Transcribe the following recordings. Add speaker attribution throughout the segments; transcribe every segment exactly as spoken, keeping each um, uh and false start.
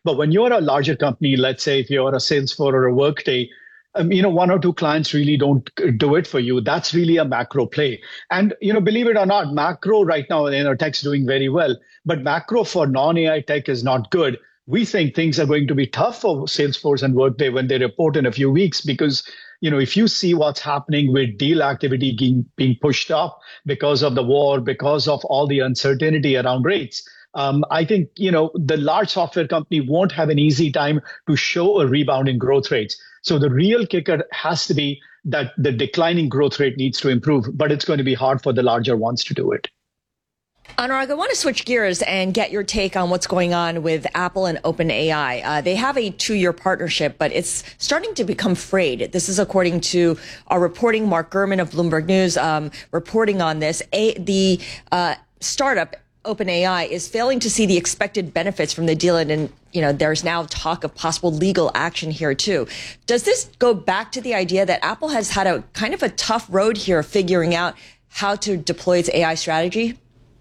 Speaker 1: But when you're a larger company, let's say if you're a Salesforce or a Workday, um, you know, one or two clients really don't do it for you. That's really a macro play. And, you know, believe it or not, macro right now, you know, tech's doing very well, but macro for non-A I tech is not good. We think things are going to be tough for Salesforce and Workday when they report in a few weeks, because, you know, if you see what's happening with deal activity being, being pushed up because of the war, because of all the uncertainty around rates, um, I think, you know, the large software company won't have an easy time to show a rebound in growth rates. So the real kicker has to be that the declining growth rate needs to improve, but it's going to be hard for the larger ones to do it.
Speaker 2: Anurag, I want to switch gears and get your take on what's going on with Apple and OpenAI. Uh, they have a two-year partnership, but it's starting to become frayed. This is according to our reporting, Mark Gurman of Bloomberg News, um, reporting on this. A, the uh, startup OpenAI is failing to see the expected benefits from the deal, and, and you know there's now talk of possible legal action here too. Does this go back to the idea that Apple has had a kind of a tough road here figuring out how to deploy its A I strategy?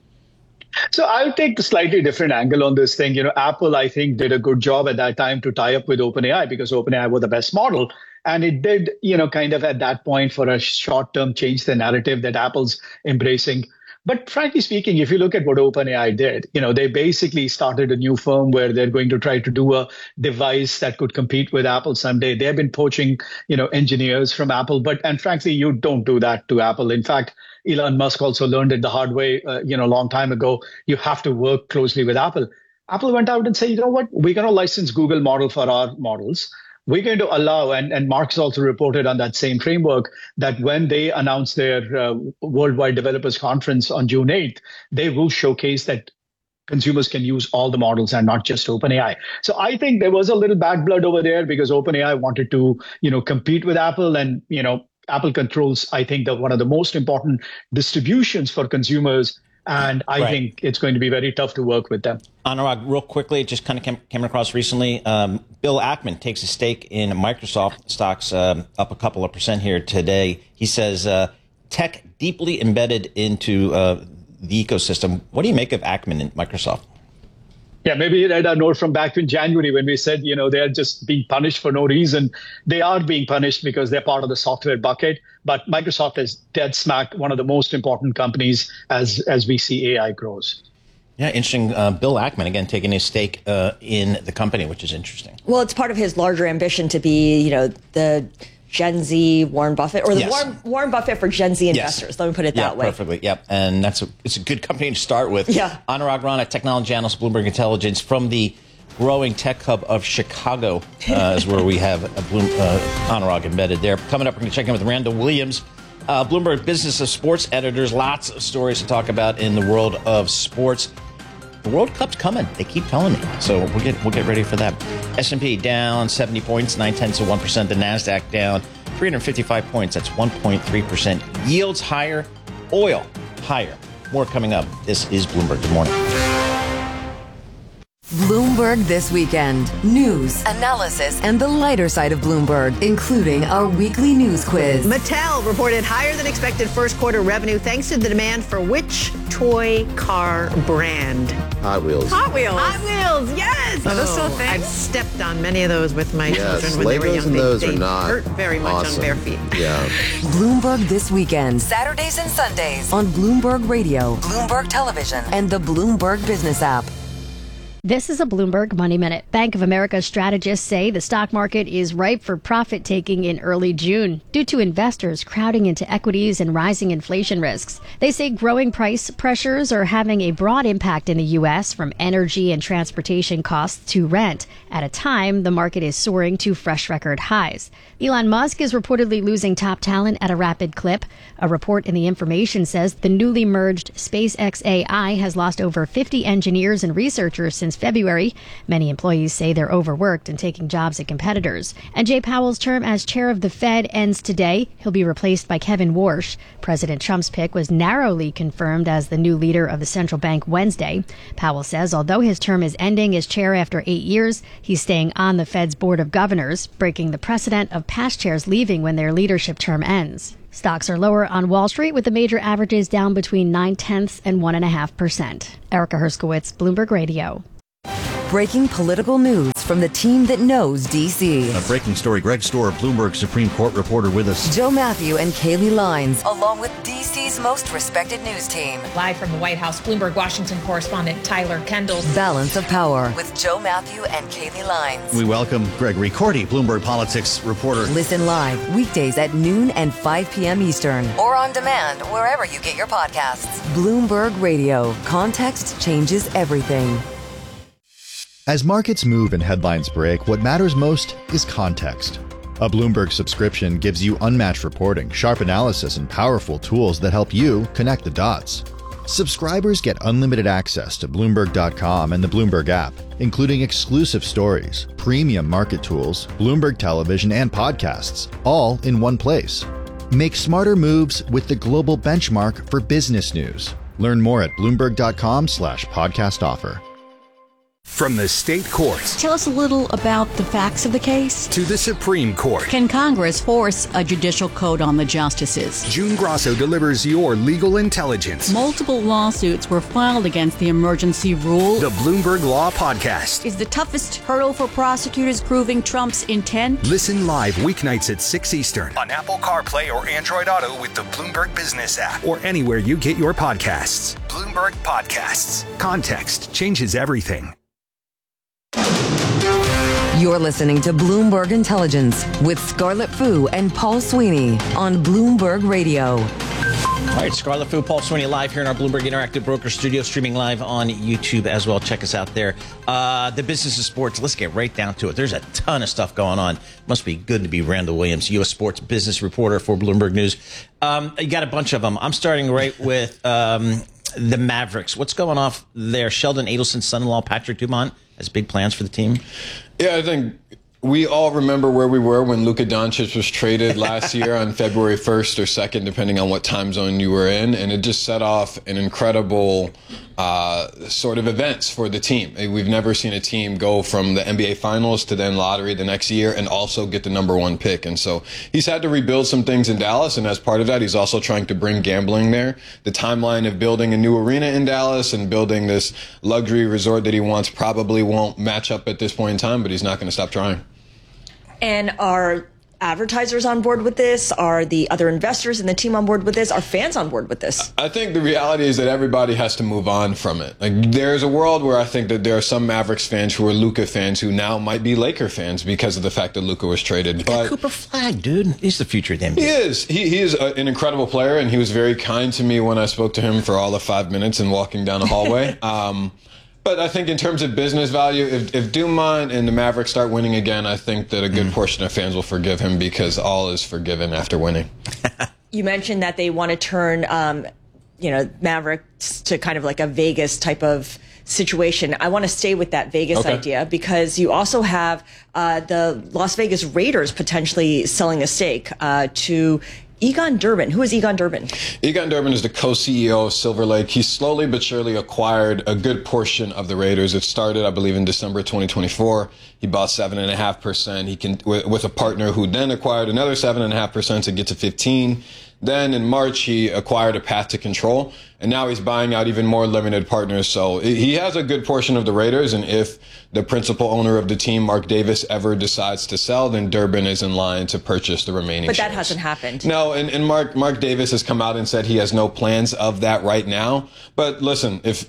Speaker 1: So I'll take a slightly different angle on this thing. You know, Apple, I think, did a good job at that time to tie up with OpenAI because OpenAI was the best model. And it did, you know, kind of at that point for a short term change the narrative that Apple's embracing. But frankly speaking, if you look at what OpenAI did, you know, they basically started a new firm where they're going to try to do a device that could compete with Apple someday. They've been poaching, you know, engineers from Apple. But and frankly, you don't do that to Apple. In fact, Elon Musk also learned it the hard way, uh, you know, a long time ago. You have to work closely with Apple. Apple went out and said, you know what, we're going to license Google model for our models. We're going to allow, and, and Mark's also reported on that same framework, that when they announce their uh, Worldwide Developers Conference on June eighth, they will showcase that consumers can use all the models and not just OpenAI. So I think there was a little bad blood over there because OpenAI wanted to, you know, compete with Apple, and, you know, Apple controls, I think, the, one of the most important distributions for consumers. And I right. think it's going to be very tough to work with them.
Speaker 3: Anurag, real quickly, it just kind of came, came across recently. Um, Bill Ackman takes a stake in Microsoft. Stocks um, up a couple of percent here today. He says uh, tech deeply embedded into uh, the ecosystem. What do you make of Ackman and Microsoft?
Speaker 1: Yeah, maybe you read our note from back in January when we said, you know, they're just being punished for no reason. They are being punished because they're part of the software bucket. But Microsoft is dead smack one of the most important companies as as we see A I grows.
Speaker 3: Yeah, interesting. Uh, Bill Ackman, again, taking a stake uh, in the company, which is interesting.
Speaker 2: Well, it's part of his larger ambition to be, you know, the Gen Z Warren Buffett, or the yes. Warren, Warren Buffett for Gen Z investors. Yes. Let me put it
Speaker 3: yeah,
Speaker 2: that way.
Speaker 3: Perfectly. Yep. And that's a, it's a good company to start with.
Speaker 2: Yeah.
Speaker 3: Anurag Rana, technology analyst, Bloomberg Intelligence, from the growing tech hub of Chicago, uh, is where we have a Bloom, uh, Anurag embedded there. Coming up, we're going to check in with Randall Williams, uh, Bloomberg Business of Sports editors. Lots of stories to talk about in the world of sports. The World Cup's coming. They keep telling me. So we'll get we'll get ready for that. S and P down seventy points, nine tenths of one percent. The NASDAQ down three hundred fifty-five points. That's one point three percent. Yields higher. Oil higher. More coming up. This is Bloomberg. Good morning.
Speaker 4: Bloomberg This Weekend. News, analysis, and the lighter side of Bloomberg, including our weekly news quiz.
Speaker 5: Mattel reported higher than expected first quarter revenue thanks to the demand for which toy car brand?
Speaker 6: Hot Wheels.
Speaker 5: Hot Wheels. Hot Wheels, yes.
Speaker 7: Are those still a thing?
Speaker 5: I've stepped on many of those with my
Speaker 6: yes,
Speaker 5: children when they were young.
Speaker 6: And
Speaker 5: they,
Speaker 6: those
Speaker 5: they
Speaker 6: are not
Speaker 5: hurt very much
Speaker 6: awesome.
Speaker 5: on bare feet.
Speaker 6: Yeah.
Speaker 4: Bloomberg This Weekend. Saturdays and Sundays on Bloomberg Radio, Bloomberg Television, and the Bloomberg Business app.
Speaker 8: This is a Bloomberg Money Minute. Bank of America strategists say the stock market is ripe for profit taking in early June due to investors crowding into equities and rising inflation risks. They say growing price pressures are having a broad impact in the U S, from energy and transportation costs to rent, at a time the market is soaring to fresh record highs. Elon Musk is reportedly losing top talent at a rapid clip. A report in The Information says the newly merged SpaceX A I has lost over fifty engineers and researchers since February. Many employees say they're overworked and taking jobs at competitors. And Jay Powell's term as chair of the Fed ends today. He'll be replaced by Kevin Warsh. President Trump's pick was narrowly confirmed as the new leader of the central bank Wednesday. Powell says although his term is ending as chair after eight years, he's staying on the Fed's board of governors, breaking the precedent of past chairs leaving when their leadership term ends. Stocks are lower on Wall Street, with the major averages down between nine tenths and one and a half percent. Erica Herskowitz, Bloomberg Radio.
Speaker 4: Breaking political news from the team that knows D C.
Speaker 6: A breaking story. Greg Stohr, Bloomberg Supreme Court reporter with us.
Speaker 4: Joe Matthew and Kaylee Lines, along with D C's most respected news team.
Speaker 7: Live from the White House, Bloomberg Washington correspondent Tyler Kendall.
Speaker 4: Balance of Power with Joe Matthew and Kaylee Lines.
Speaker 6: We welcome Gregory Cordy, Bloomberg Politics reporter.
Speaker 4: Listen live weekdays at noon and five p.m. Eastern, or on demand wherever you get your podcasts. Bloomberg Radio. Context changes everything.
Speaker 9: As markets move and headlines break, what matters most is context. A Bloomberg subscription gives you unmatched reporting, sharp analysis, and powerful tools that help you connect the dots. Subscribers get unlimited access to Bloomberg dot com and the Bloomberg app, including exclusive stories, premium market tools, Bloomberg television, and podcasts, all in one place. Make smarter moves with the global benchmark for business news. Learn more at Bloomberg dot com slash podcast offer.
Speaker 10: From the state courts.
Speaker 11: Tell us a little about the facts of the case.
Speaker 10: To the Supreme Court.
Speaker 11: Can Congress force a judicial code on the justices?
Speaker 10: June Grasso delivers your legal intelligence.
Speaker 11: Multiple lawsuits were filed against the emergency rule.
Speaker 10: The Bloomberg Law Podcast.
Speaker 11: Is the toughest hurdle for prosecutors proving Trump's intent?
Speaker 10: Listen live weeknights at six Eastern on Apple CarPlay or Android Auto with the Bloomberg Business app or anywhere you get your podcasts. Bloomberg Podcasts. Context changes everything.
Speaker 4: You're listening to Bloomberg Intelligence with Scarlett Fu and Paul Sweeney on Bloomberg Radio.
Speaker 3: All right, Scarlett Fu, Paul Sweeney live here in our Bloomberg Interactive Broker Studio, streaming live on YouTube as well. Check us out there. Uh, the business of sports, let's get right down to it. There's a ton of stuff going on. Must be good to be Randall Williams, U S sports business reporter for Bloomberg News. Um, you got a bunch of them. I'm starting right with um, the Mavericks. What's going off there? Sheldon Adelson's son-in-law, Patrick Dumont, has big plans for the team.
Speaker 12: Yeah, I think we all remember where we were when Luka Doncic was traded last year on February first or second, depending on what time zone you were in. And it just set off an incredible uh, sort of events for the team. We've never seen a team go from the N B A Finals to then lottery the next year and also get the number one pick. And so he's had to rebuild some things in Dallas. And as part of that, he's also trying to bring gambling there. The timeline of building a new arena in Dallas and building this luxury resort that he wants probably won't match up at this point in time, but he's not going to stop trying.
Speaker 2: And are advertisers on board with this? Are the other investors in the team on board with this? Are fans on board with this?
Speaker 12: I think the reality is that everybody has to move on from it. Like, there's a world where I think that there are some Mavericks fans who are Luka fans who now might be Laker fans because of the fact that Luka was traded.
Speaker 3: But Cooper Flag, dude, he's the future of the N B A.
Speaker 12: He is. He, he is a, an incredible player, and he was very kind to me when I spoke to him for all of five minutes and walking down the hallway. um, But I think in terms of business value, if, if Dumont and the Mavericks start winning again, I think that a good mm. portion of fans will forgive him because all is forgiven after winning.
Speaker 2: You mentioned that they want to turn, um, you know, Mavericks to kind of like a Vegas type of situation. I want to stay with that Vegas okay. idea because you also have uh, the Las Vegas Raiders potentially selling a stake uh, to Egon Durbin. Who is Egon Durbin?
Speaker 12: Egon Durbin is the co-C E O of Silver Lake. He slowly but surely acquired a good portion of the Raiders. It started, I believe, in December twenty twenty-four. He bought seven and a half percent. He can with a partner who then acquired another seven and a half percent to get to fifteen. Then in March, he acquired a path to control, and now he's buying out even more limited partners. So he has a good portion of the Raiders, and if the principal owner of the team, Mark Davis, ever decides to sell, then Durbin is in line to purchase the remaining
Speaker 2: But
Speaker 12: shares.
Speaker 2: that hasn't happened.
Speaker 12: No, and, and Mark, Mark Davis has come out and said he has no plans of that right now. But listen, if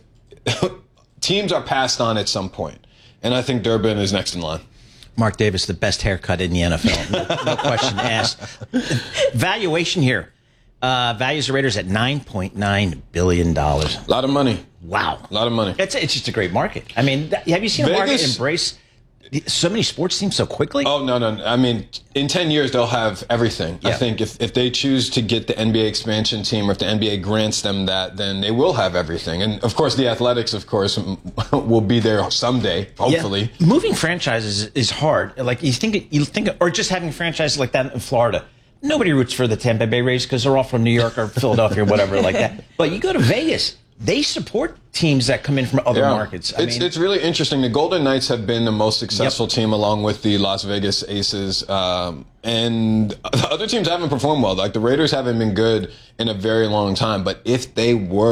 Speaker 12: teams are passed on at some point, and I think Durbin is next in line.
Speaker 3: Mark Davis, the best haircut in the N F L. No, no question asked. Valuation here. Uh, values the Raiders at nine point nine billion dollars.
Speaker 12: A lot of money.
Speaker 3: Wow.
Speaker 12: A lot of money.
Speaker 3: It's, it's just a great market. I mean, that, have you seen Vegas, a market embrace so many sports teams so quickly?
Speaker 12: Oh, no, no. I mean, in ten years, they'll have everything. Yeah. I think if, if they choose to get the N B A expansion team or if the N B A grants them that, then they will have everything. And, of course, the Athletics, of course, will be there someday, hopefully.
Speaker 3: Yeah. Moving franchises is hard. Like, you think, you think, or just having franchises like that in Florida. Nobody roots for the Tampa Bay Rays because they're all from New York or Philadelphia or whatever like that. But you go to Vegas, they support teams that come in from other
Speaker 12: yeah.
Speaker 3: markets. I
Speaker 12: it's,
Speaker 3: mean,
Speaker 12: it's really interesting. The Golden Knights have been the most successful yep. team along with the Las Vegas Aces. Um, and the other teams haven't performed well. Like the Raiders haven't been good in a very long time. But if they were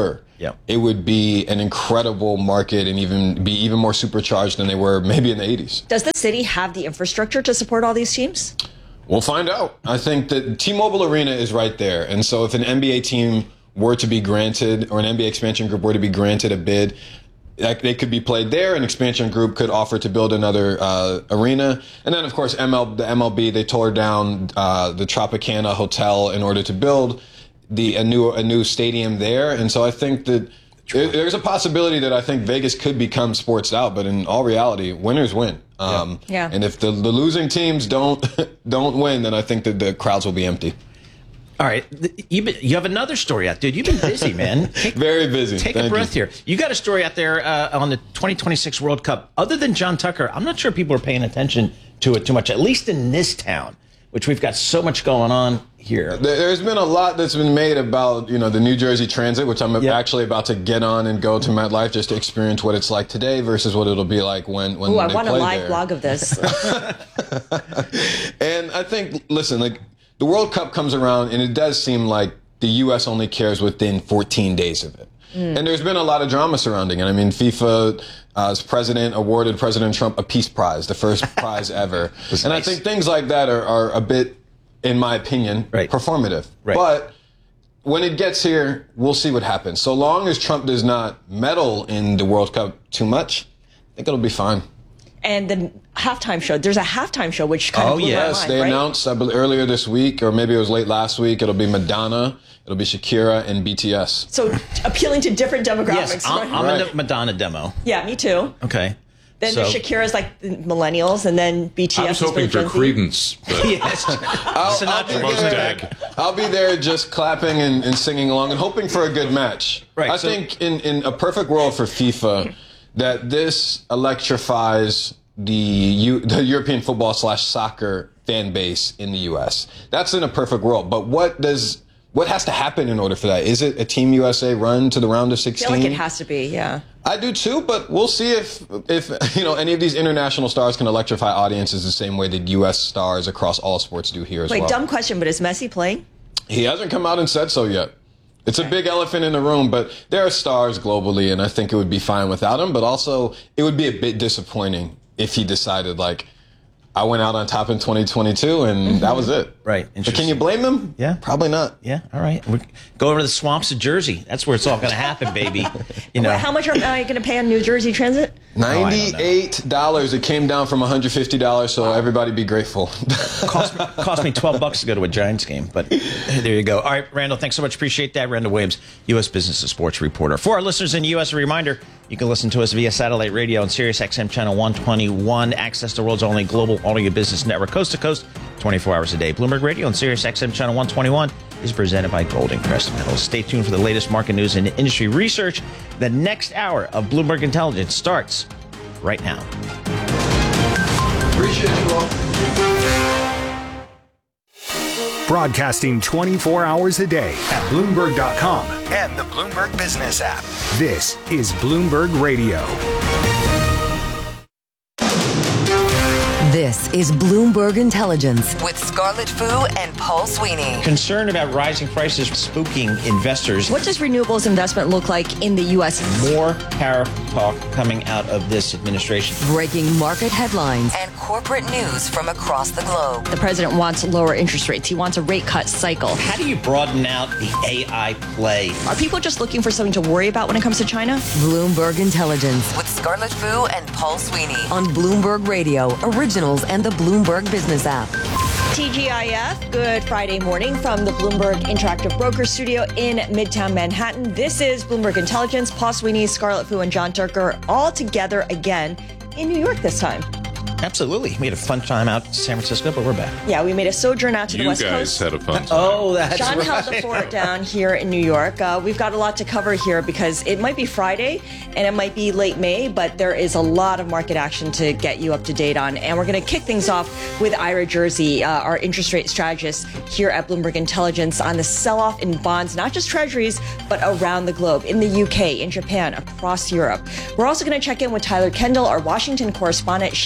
Speaker 3: yeah.
Speaker 12: it would be an incredible market and even be even more supercharged than they were maybe in the eighties.
Speaker 2: Does the city have the infrastructure to support all these teams?
Speaker 12: We'll find out. I think that T-Mobile Arena is right there. And so if an N B A team were to be granted, or an N B A expansion group were to be granted a bid, that they could be played there. An expansion group could offer to build another uh, arena. And then, of course, M L, the M L B, they tore down uh, the Tropicana Hotel in order to build the a new a new stadium there. And so I think that there, there's a possibility that I think Vegas could become sports out. But in all reality, winners win. Um,
Speaker 2: yeah.
Speaker 12: And if the, the losing teams don't don't win, then I think that the crowds will be empty.
Speaker 3: All right, you you have another story out, dude. You've been busy, man. Take,
Speaker 12: Very busy.
Speaker 3: Take
Speaker 12: Thank
Speaker 3: a breath
Speaker 12: you.
Speaker 3: here. You got a story out there uh, on the twenty twenty-six World Cup. Other than John Tucker, I'm not sure people are paying attention to it too much, at least in this town, which we've got so much going on here.
Speaker 12: There's been a lot that's been made about, you know, the New Jersey Transit, which I'm yep. actually about to get on and go to MetLife just to experience what it's like today versus what it'll be like when when
Speaker 2: Ooh,
Speaker 12: they
Speaker 2: I want a
Speaker 12: play
Speaker 2: live
Speaker 12: there.
Speaker 2: blog of this.
Speaker 12: And I think, listen, like the World Cup comes around and it does seem like the U S only cares within fourteen days of it. Mm. And there's been a lot of drama surrounding it. I mean, FIFA's uh, president awarded President Trump a peace prize, the first prize ever. And nice. I think things like that are, are a bit, in my opinion, right. performative. Right. But when it gets here, we'll see what happens. So long as Trump does not meddle in the World Cup too much, I think it'll be fine.
Speaker 2: And the halftime show, there's a halftime show, which kind
Speaker 12: oh,
Speaker 2: of blew
Speaker 12: yes.
Speaker 2: my mind,
Speaker 12: They
Speaker 2: right?
Speaker 12: announced I believe, earlier this week, or maybe it was late last week, it'll be Madonna, it'll be Shakira, and B T S.
Speaker 2: So appealing to different demographics.
Speaker 3: Yes, I'm, I'm
Speaker 12: right.
Speaker 3: in the Madonna demo.
Speaker 2: Yeah, me too.
Speaker 3: Okay.
Speaker 2: Then
Speaker 3: so,
Speaker 2: Shakira's like the millennials, and then B T S.
Speaker 13: I was hoping for Credence.
Speaker 3: Yes.
Speaker 12: I'll, I'll, be there, I'll be there just clapping and, and singing along and hoping for a good match.
Speaker 3: Right,
Speaker 12: I
Speaker 3: so,
Speaker 12: think in, in a perfect world for FIFA, that this electrifies the U, the European football slash soccer fan base in the U S. That's in a perfect world. But what does what has to happen in order for that? Is it a Team U S A run to the round of sixteen?
Speaker 2: I feel like it has to be, yeah.
Speaker 12: I do too, but we'll see if if you know any of these international stars can electrify audiences the same way that U S stars across all sports do here as
Speaker 2: Wait,
Speaker 12: well.
Speaker 2: dumb question, but is Messi playing?
Speaker 12: He hasn't come out and said so yet. It's a big elephant in the room, but there are stars globally, and I think it would be fine without him. But also, it would be a bit disappointing if he decided, like, I went out on top in twenty twenty-two, and mm-hmm. that was it.
Speaker 3: Right.
Speaker 12: But can you blame him?
Speaker 3: Yeah.
Speaker 12: Probably not.
Speaker 3: Yeah. All right. We're, go over to the swamps of Jersey. That's where it's all going to happen, baby. You know.
Speaker 2: Well, how much are you going to pay on New Jersey Transit?
Speaker 12: ninety-eight dollars. It came down from one hundred fifty dollars, so everybody be grateful.
Speaker 3: cost, me, cost me twelve bucks to go to a Giants game, but there you go. All right, Randall, thanks so much. Appreciate that. Randall Williams, U S Business and Sports reporter. For our listeners in the U S, a reminder, you can listen to us via satellite radio on Sirius X M channel one twenty-one. Access the world's only global audio business network, coast to coast, twenty-four hours a day. Bloomberg Radio on Sirius X M channel one twenty-one is presented by Golden Crest Metals. Stay tuned for the latest market news and industry research. The next hour of Bloomberg Intelligence starts right now.
Speaker 12: Appreciate you all.
Speaker 10: Broadcasting twenty-four hours a day at Bloomberg dot com and the Bloomberg Business app. This is Bloomberg Radio.
Speaker 4: This is Bloomberg Intelligence with Scarlett Fu and Paul Sweeney.
Speaker 3: Concern about rising prices spooking investors.
Speaker 2: What does renewables investment look like in the U S?
Speaker 3: More tariff talk coming out of this administration.
Speaker 4: Breaking market headlines and corporate news from across the globe.
Speaker 2: The president wants lower interest rates. He wants a rate cut cycle.
Speaker 3: How do you broaden out the A I play?
Speaker 2: Are people just looking for something to worry about when it comes to China?
Speaker 4: Bloomberg Intelligence with Scarlett Fu and Paul Sweeney on Bloomberg Radio, Originals and the Bloomberg Business app.
Speaker 2: T G I F, good Friday morning from the Bloomberg Interactive Broker Studio in Midtown Manhattan. This is Bloomberg Intelligence. Paul Sweeney, Scarlett Fu, and John Turker all together again in New York this time.
Speaker 3: Absolutely. We had a fun time out in San Francisco, but we're back.
Speaker 2: Yeah, we made a sojourn out to
Speaker 13: you
Speaker 2: the West Coast.
Speaker 13: You guys had a fun time.
Speaker 3: Oh, that's
Speaker 2: John
Speaker 3: right.
Speaker 2: held the fort down here in New York. Uh, we've got a lot to cover here because it might be Friday and it might be late May, but there is a lot of market action to get you up to date on. And we're going to kick things off with Ira Jersey, uh, our interest rate strategist here at Bloomberg Intelligence, on the sell-off in bonds, not just treasuries, but around the globe, in the U K, in Japan, across Europe. We're also going to check in with Tyler Kendall, our Washington correspondent. She is on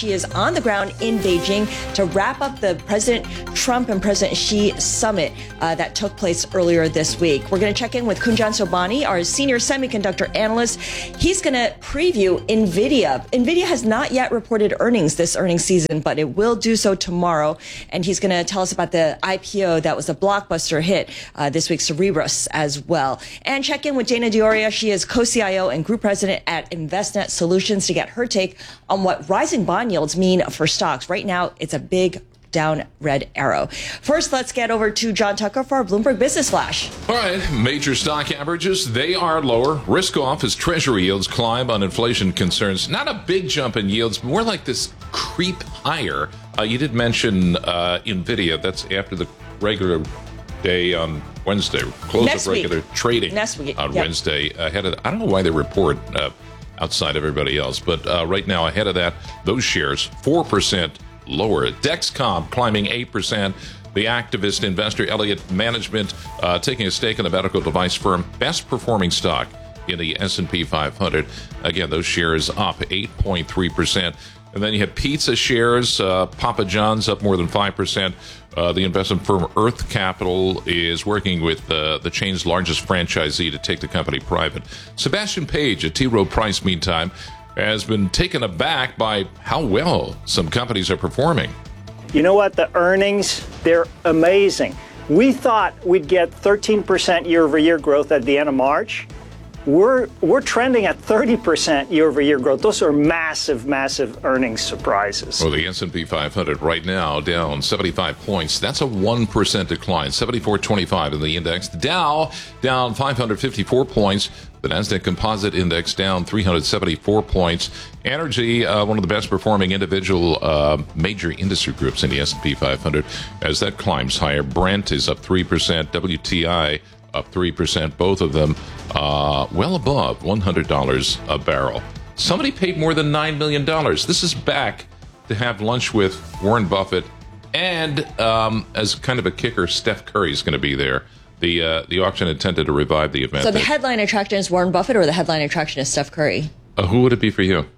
Speaker 2: on the ground in Beijing to wrap up the President Trump and President Xi summit uh, that took place earlier this week. We're going to check in with Kunjan Sobhani, our senior semiconductor analyst. He's going to preview NVIDIA. NVIDIA has not yet reported earnings this earnings season, but it will do so tomorrow. And he's going to tell us about the I P O that was a blockbuster hit uh, this week, Cerebras, as well. And check in with Dana Dioria. She is co-C I O and group president at InvestNet Solutions to get her take on what rising bond yields mean for stocks. Right now, it's a big down red arrow. First, let's get over to John Tucker for our Bloomberg Business Flash.
Speaker 13: All right, major stock averages, they are lower. Risk off as Treasury yields climb on inflation concerns. Not a big jump in yields, more like this creep higher. Uh, you did mention uh, NVIDIA. That's after the regular day on Wednesday. Close
Speaker 2: Next
Speaker 13: of regular
Speaker 2: week.
Speaker 13: trading
Speaker 2: Next week.
Speaker 13: on
Speaker 2: Yep.
Speaker 13: Wednesday. Ahead of, I don't know why they report uh, outside everybody else, but uh, right now ahead of that, those shares four percent lower. Dexcom climbing eight percent. The activist investor Elliott Management uh, taking a stake in the medical device firm, best performing stock in the S and P five hundred. Again, those shares up eight point three percent. And then you have pizza shares, uh, Papa John's up more than five percent. Uh, the investment firm Earth Capital is working with uh, the chain's largest franchisee to take the company private. Sebastian Page at T. Rowe Price, meantime, has been taken aback by how well some companies are performing.
Speaker 14: You know what? The earnings, they're amazing. We thought we'd get thirteen percent year-over-year growth at the end of March. We're we're trending at thirty percent year-over-year growth. Those are massive, massive earnings surprises.
Speaker 13: Well, the S and P five hundred right now down seventy-five points. That's a one percent decline, seventy-four twenty-five in the index. The Dow down five hundred fifty-four points. The Nasdaq Composite Index down three hundred seventy-four points. Energy, uh, one of the best performing individual uh, major industry groups in the S and P five hundred, as that climbs higher. Brent is up three percent. W T I up three percent. Both of them uh, well above one hundred dollars a barrel. Somebody paid more than nine million dollars. This is back to have lunch with Warren Buffett. And um, as kind of a kicker, Steph Curry is going to be there. The uh, the auction intended to revive the event.
Speaker 2: So the headline attraction is Warren Buffett or the headline attraction is Steph Curry?
Speaker 13: Uh, who would it be for you?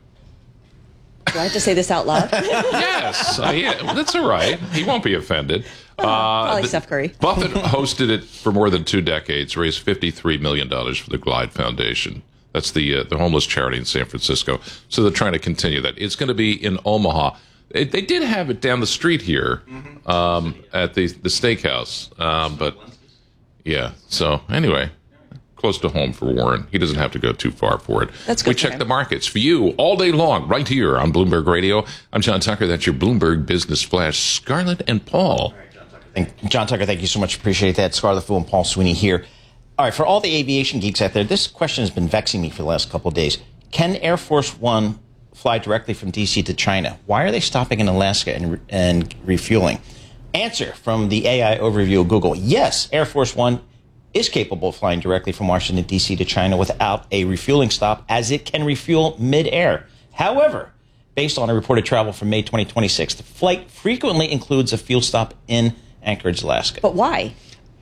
Speaker 2: Do I have to say this out loud?
Speaker 13: Yes. Uh, yeah, that's all right. He won't be offended. Uh,
Speaker 2: Probably
Speaker 13: the,
Speaker 2: Steph Curry.
Speaker 13: Buffett hosted it for more than two decades, raised fifty-three million dollars for the Glide Foundation. That's the uh, the homeless charity in San Francisco. So they're trying to continue that. It's going to be in Omaha. It, they did have it down the street here um, at the, the steakhouse, um, but... Yeah. So anyway, close to home for Warren. He doesn't have to go too far for it.
Speaker 2: That's good.
Speaker 13: We check the markets for you all day long, right here on Bloomberg Radio. I'm John Tucker. That's your Bloomberg Business Flash. Scarlett and Paul.
Speaker 3: Thank, John Tucker, thank you so much. Appreciate that. Scarlett Fu and Paul Sweeney here. All right, for all the aviation geeks out there, this question has been vexing me for the last couple of days. Can Air Force One fly directly from D C to China? Why are they stopping in Alaska and, and refueling? Answer from the A I overview of Google. Yes, Air Force One is capable of flying directly from Washington, D C to China without a refueling stop, as it can refuel mid-air. However, based on a reported travel from May twenty twenty-six, the flight frequently includes a fuel stop in Anchorage, Alaska.
Speaker 2: But why?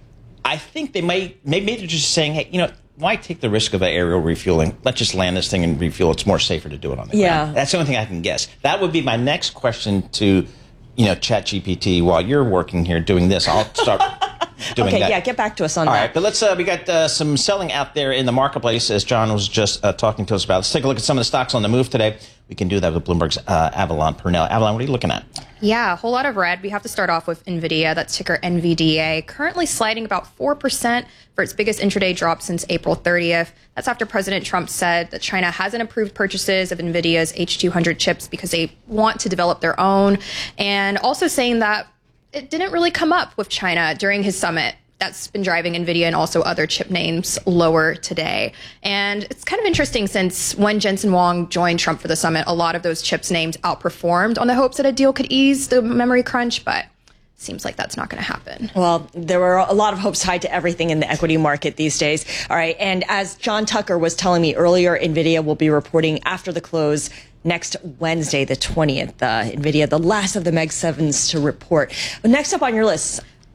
Speaker 2: I
Speaker 3: think they might, maybe they're just saying, hey, you know, why take the risk of an aerial refueling? Let's just land this thing and refuel. It's more safer to do it on the
Speaker 2: yeah.
Speaker 3: ground. That's the only thing I can guess. That would be my next question to you know, ChatGPT, while you're working here doing this, I'll start doing
Speaker 2: okay,
Speaker 3: that.
Speaker 2: yeah, get back to us on
Speaker 3: All
Speaker 2: that.
Speaker 3: All right, but let's, uh, we got uh, some selling out there in the marketplace, as John was just uh, talking to us about. Let's take a look at some of the stocks on the move today. We can do that with Bloomberg's uh, Avalon Purnell. Avalon, what are you looking at?
Speaker 15: Yeah, a whole lot of red. We have to start off with NVIDIA, that's ticker N V D A, currently sliding about four percent for its biggest intraday drop since April thirtieth. That's after President Trump said that China hasn't approved purchases of NVIDIA's H two hundred chips because they want to develop their own, and also saying that it didn't really come up with China during his summit. That's been driving NVIDIA and also other chip names lower today. And it's kind of interesting since when Jensen Huang joined Trump for the summit, a lot of those chips names outperformed on the hopes that a deal could ease the memory crunch, but seems like that's not going to happen.
Speaker 2: Well, there were a lot of hopes tied to everything in the equity market these days. All right. And as John Tucker was telling me earlier, NVIDIA will be reporting after the close next Wednesday, the twentieth. Uh, NVIDIA, the last of the Meg sevens to report. But next up on your list,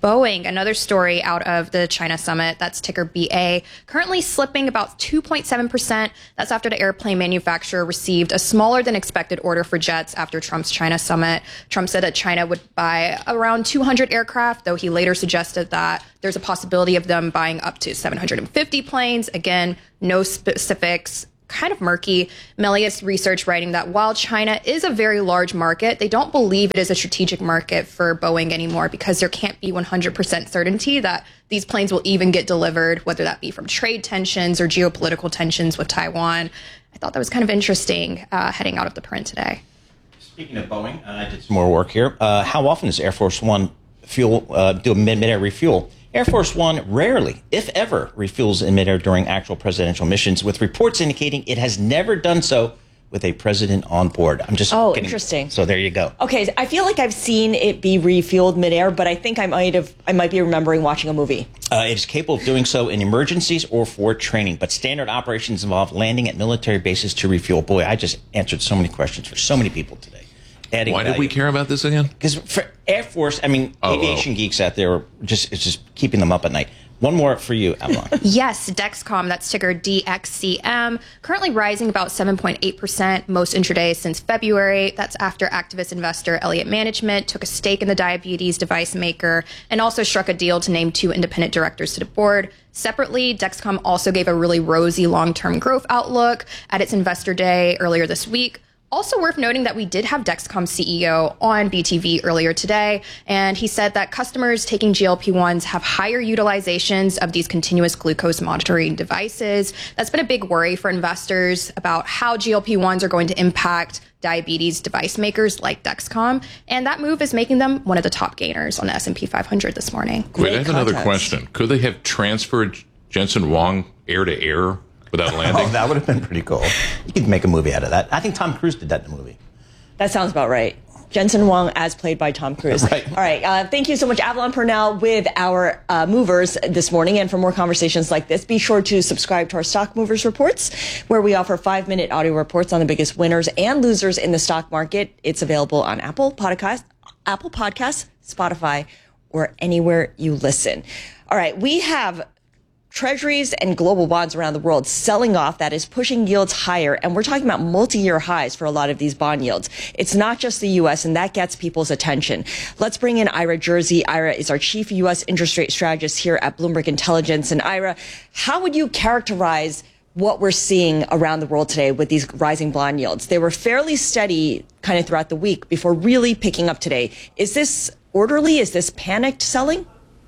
Speaker 15: Boeing, another story out of the China summit, that's ticker B A, currently slipping about two point seven percent. That's after the airplane manufacturer received a smaller than expected order for jets after Trump's China summit. Trump said that China would buy around two hundred aircraft, though he later suggested that there's a possibility of them buying up to seven hundred fifty planes. Again, no specifics. Kind of murky. Melius Research writing that while China is a very large market, they don't believe it is a strategic market for Boeing anymore because there can't be one hundred percent certainty that these planes will even get delivered, whether that be from trade tensions or geopolitical tensions with Taiwan. I thought that was kind of interesting uh, heading out of the print today.
Speaker 3: Speaking of Boeing, uh, I did some more work here. Uh, how often does Air Force One fuel uh, do a mid- mid-air refuel? Air Force One rarely, if ever, refuels in midair during actual presidential missions, with reports indicating it has never done so with a president on board. I'm just
Speaker 2: oh,
Speaker 3: getting,
Speaker 2: interesting.
Speaker 3: So there you go.
Speaker 2: Okay, I feel like I've seen it be refueled midair, but I think I might have, I might be remembering watching a movie.
Speaker 3: Uh, it is capable of doing so in emergencies or for training, but standard operations involve landing at military bases to refuel. Boy, I just answered so many questions for so many people today. Adding
Speaker 13: Why
Speaker 3: value.
Speaker 13: did we care about this again?
Speaker 3: Because for Air Force, I mean,
Speaker 13: oh,
Speaker 3: aviation
Speaker 13: oh.
Speaker 3: geeks out there, are just it's just keeping them up at night. One more for you, Avalon.
Speaker 15: Yes, Dexcom, that's ticker D X C M, currently rising about seven point eight percent most intraday since February. That's after activist investor Elliott Management took a stake in the diabetes device maker and also struck a deal to name two independent directors to the board. Separately, Dexcom also gave a really rosy long-term growth outlook at its investor day earlier this week. Also worth noting that we did have Dexcom C E O on B T V earlier today, and he said that customers taking G L P ones have higher utilizations of these continuous glucose monitoring devices. That's been a big worry for investors about how G L P ones are going to impact diabetes device makers like Dexcom, and that move is making them one of the top gainers on the S and P five hundred this morning.
Speaker 13: Wait, I have context. Another question. Could they have transferred Jensen Huang air to air without landing?
Speaker 3: Oh, that would have been pretty cool. You could make a movie out of that. I think Tom Cruise did that in the movie.
Speaker 2: That sounds about right. Jensen Huang as played by Tom Cruise.
Speaker 3: Right.
Speaker 2: All right. Uh, thank you so much, Avalon Purnell, with our uh, movers this morning. And for more conversations like this, be sure to subscribe to our Stock Movers Reports, where we offer five-minute audio reports on the biggest winners and losers in the stock market. It's available on Apple Podcasts, Apple Podcasts, Spotify, or anywhere you listen. All right. We have Treasuries and global bonds around the world selling off. That is pushing yields higher. And we're talking about multi-year highs for a lot of these bond yields. It's not just the U S, and that gets people's attention. Let's bring in Ira Jersey. Ira is our chief U S interest rate strategist here at Bloomberg Intelligence. And Ira, how would you characterize what we're seeing around the world today with these rising bond yields? They were fairly steady kind of throughout the week before really picking up today. Is this orderly? Is this panicked selling?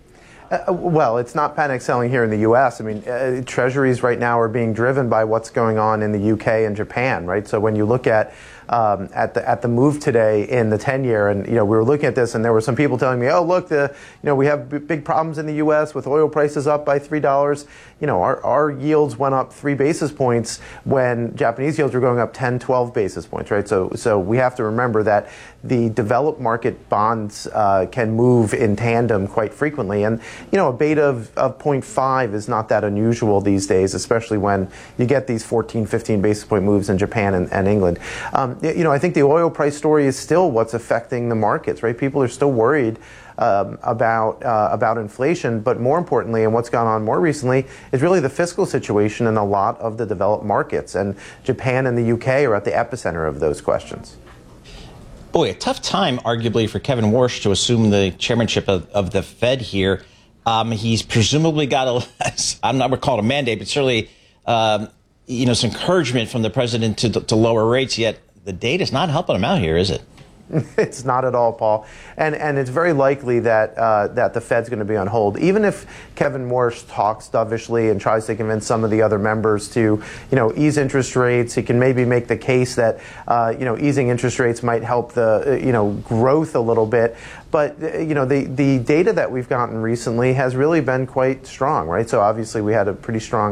Speaker 16: Uh, well, it's not panic selling here in the U S. I mean, uh, treasuries right now are being driven by what's going on in the U K and Japan, right? So when you look at um, at the at the move today in the ten-year, and you know, we were looking at this, and there were some people telling me, "Oh, look, the you know we have b- big problems in the U S with oil prices up by three dollars." You know, our our yields went up three basis points when Japanese yields were going up ten, twelve basis points, right? So so we have to remember that the developed market bonds uh, can move in tandem quite frequently, and you know, a beta of, of zero point five is not that unusual these days, especially when you get these fourteen, fifteen basis point moves in Japan and, and England. Um, you know, I think the oil price story is still what's affecting the markets, right? People are still worried um, about uh, about inflation, but more importantly, and what's gone on more recently, is really the fiscal situation in a lot of the developed markets, and Japan and the U K are at the epicenter of those questions.
Speaker 3: Boy, a tough time, arguably, for Kevin Warsh to assume the chairmanship of, of the Fed here. Um, he's presumably got a, I'm not going to call it a mandate, but certainly, um, you know, some encouragement from the president to, to lower rates, yet the data's not helping him out here, is it?
Speaker 16: It's not at all, Paul. And and it's very likely that uh, that the Fed's going to be on hold. Even if Kevin Warsh talks dovishly and tries to convince some of the other members to, you know, ease interest rates, he can maybe make the case that, uh, you know, easing interest rates might help the, you know, growth a little bit. But, you know, the, the data that we've gotten recently has really been quite strong, right? So obviously we had a pretty strong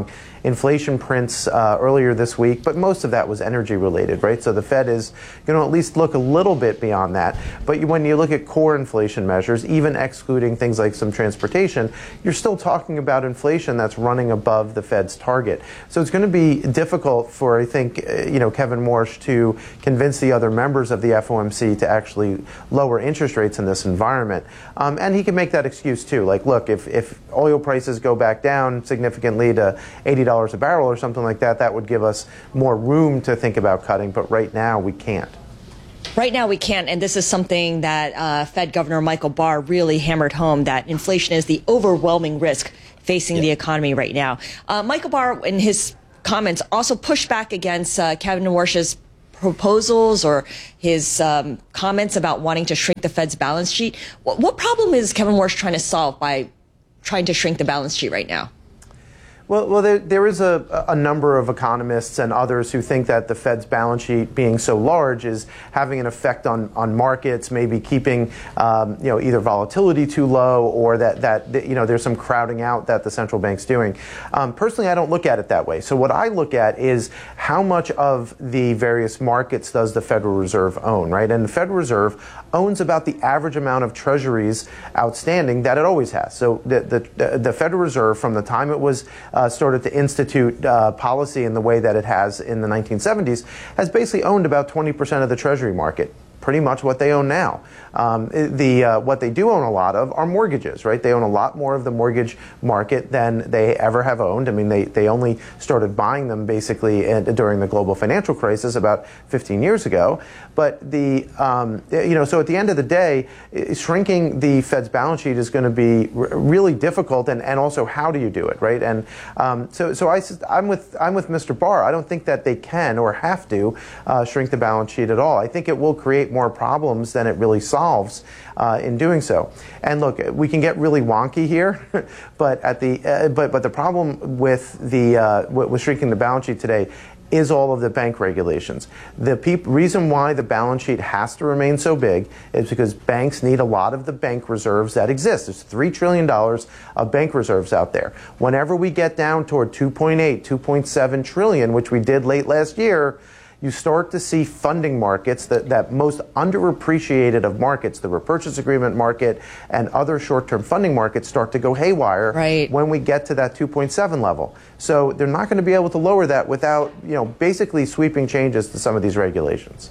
Speaker 16: inflation prints uh, earlier this week, but most of that was energy related, right? So the Fed is going to at least look a little bit beyond that. But you, when you look at core inflation measures, even excluding things like some transportation, you're still talking about inflation that's running above the Fed's target. So it's going to be difficult for, I think, uh, you know, Kevin Warsh to convince the other members of the F O M C to actually lower interest rates in this environment. Um, and he can make that excuse too. Like, look, if, if oil prices go back down significantly to eighty dollars a barrel or something like that, that would give us more room to think about cutting. But right now we can't.
Speaker 2: Right now we can't, and this is something that uh, Fed Governor Michael Barr really hammered home, that inflation is the overwhelming risk facing the economy right now. Uh, Michael Barr, in his comments, also pushed back against uh, Kevin Warsh's proposals or his um, comments about wanting to shrink the Fed's balance sheet. What, what problem is Kevin Warsh trying to solve by trying to shrink the balance sheet right now?
Speaker 16: Well, well, there, there is a, a number of economists and others who think that the Fed's balance sheet being so large is having an effect on, on markets, maybe keeping um, you know, either volatility too low, or that, that you know there's some crowding out that the central bank's doing. Um, personally, I don't look at it that way. So what I look at is how much of the various markets does the Federal Reserve own, right? And the Federal Reserve owns about the average amount of treasuries outstanding that it always has. So the the, the Federal Reserve, from the time it was Uh, started to institute uh, policy in the way that it has in the nineteen seventies, has basically owned about twenty percent of the Treasury market. Pretty much what they own now. Um, the uh, what they do own a lot of are mortgages, right? They own a lot more of the mortgage market than they ever have owned. I mean, they, they only started buying them basically in, during the global financial crisis about fifteen years ago. But the um, you know, so at the end of the day, shrinking the Fed's balance sheet is going to be r- really difficult, and, and also how do you do it, right? And um, so so I I'm with I'm with Mister Barr. I don't think that they can or have to uh, shrink the balance sheet at all. I think it will create more problems than it really solves uh, in doing so. And look, we can get really wonky here, but at the uh, but but the problem with the uh, with shrinking the balance sheet today is all of the bank regulations. The peop- reason why the balance sheet has to remain so big is because banks need a lot of the bank reserves that exist. There's three trillion dollars of bank reserves out there. Whenever we get down toward two point eight, two point seven trillion, which we did late last year, you start to see funding markets, that, that most underappreciated of markets, the repurchase agreement market and other short-term funding markets, start to go haywire right. when we get to that two point seven level. So they're not going to be able to lower that without, you know, basically sweeping changes to some of these regulations.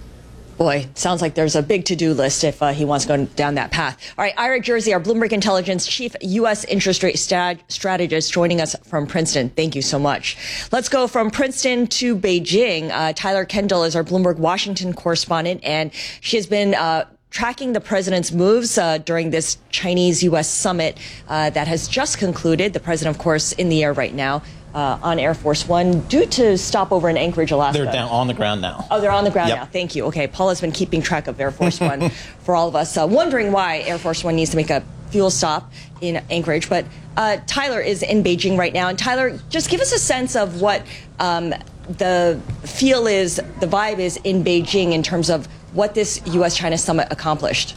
Speaker 2: Boy, sounds like there's a big to-do list if uh, he wants to go down that path. All right, Ira Jersey, our Bloomberg Intelligence chief U S interest rate stat- strategist, joining us from Princeton. Thank you so much. Let's go from Princeton to Beijing. Uh, Tyler Kendall is our Bloomberg Washington correspondent, and she has been uh, tracking the president's moves uh, during this Chinese-U S summit uh, that has just concluded. The president, of course, in the air right now. Uh, on Air Force One, due to stopover in Anchorage, Alaska.
Speaker 3: They're down on the ground now.
Speaker 2: Oh, they're on the ground
Speaker 3: yep.
Speaker 2: now. Thank you. Okay, Paul has been keeping track of Air Force One for all of us, uh, wondering why Air Force One needs to make a fuel stop in Anchorage. But uh, Tyler is in Beijing right now. And Tyler, just give us a sense of what um, the feel is, the vibe is in Beijing in terms of what this U S China summit accomplished.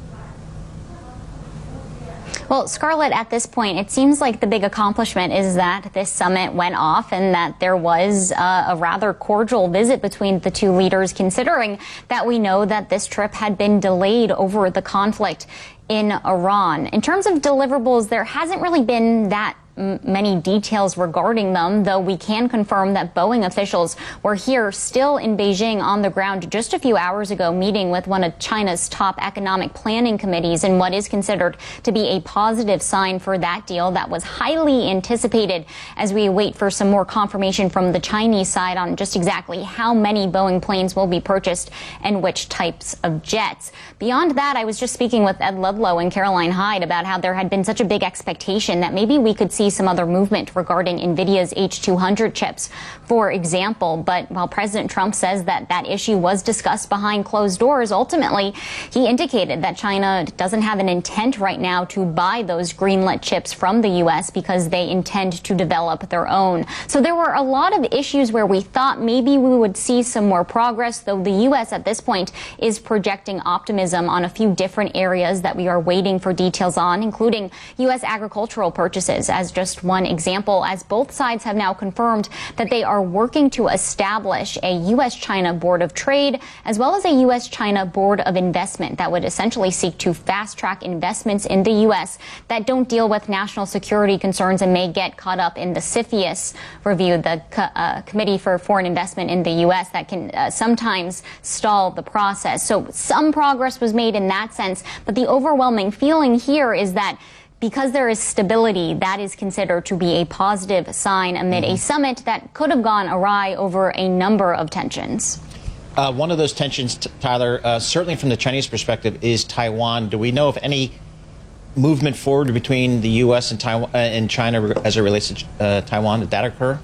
Speaker 17: Well, Scarlett, at this point, it seems like the big accomplishment is that this summit went off and that there was uh, a rather cordial visit between the two leaders, considering that we know that this trip had been delayed over the conflict in Iran. In terms of deliverables, there hasn't really been that many details regarding them, though we can confirm that Boeing officials were here still in Beijing on the ground just a few hours ago, meeting with one of China's top economic planning committees in what is considered to be a positive sign for that deal that was highly anticipated, as we wait for some more confirmation from the Chinese side on just exactly how many Boeing planes will be purchased and which types of jets. Beyond that, I was just speaking with Ed Ludlow and Caroline Hyde about how there had been such a big expectation that maybe we could see some other movement regarding NVIDIA's H two hundred chips, for example. But while President Trump says that that issue was discussed behind closed doors, ultimately he indicated that China doesn't have an intent right now to buy those greenlit chips from the U S because they intend to develop their own. So there were a lot of issues where we thought maybe we would see some more progress, though the U S at this point is projecting optimism on a few different areas that we are waiting for details on, including U S agricultural purchases, as just one example, as both sides have now confirmed that they are working to establish a U S China Board of Trade as well as a U S China Board of Investment that would essentially seek to fast-track investments in the U S that don't deal with national security concerns and may get caught up in the CFIUS review, the uh, Committee for Foreign Investment in the U S, that can uh, sometimes stall the process. So some progress was made in that sense, but the overwhelming feeling here is that because there is stability, that is considered to be a positive sign amid mm-hmm. a summit that could have gone awry over a number of tensions.
Speaker 3: Uh, one of those tensions, Tyler, uh, certainly from the Chinese perspective, is Taiwan. Do we know of any movement forward between the U S and Taiwan uh, and China as it relates to uh, Taiwan? Did that occur?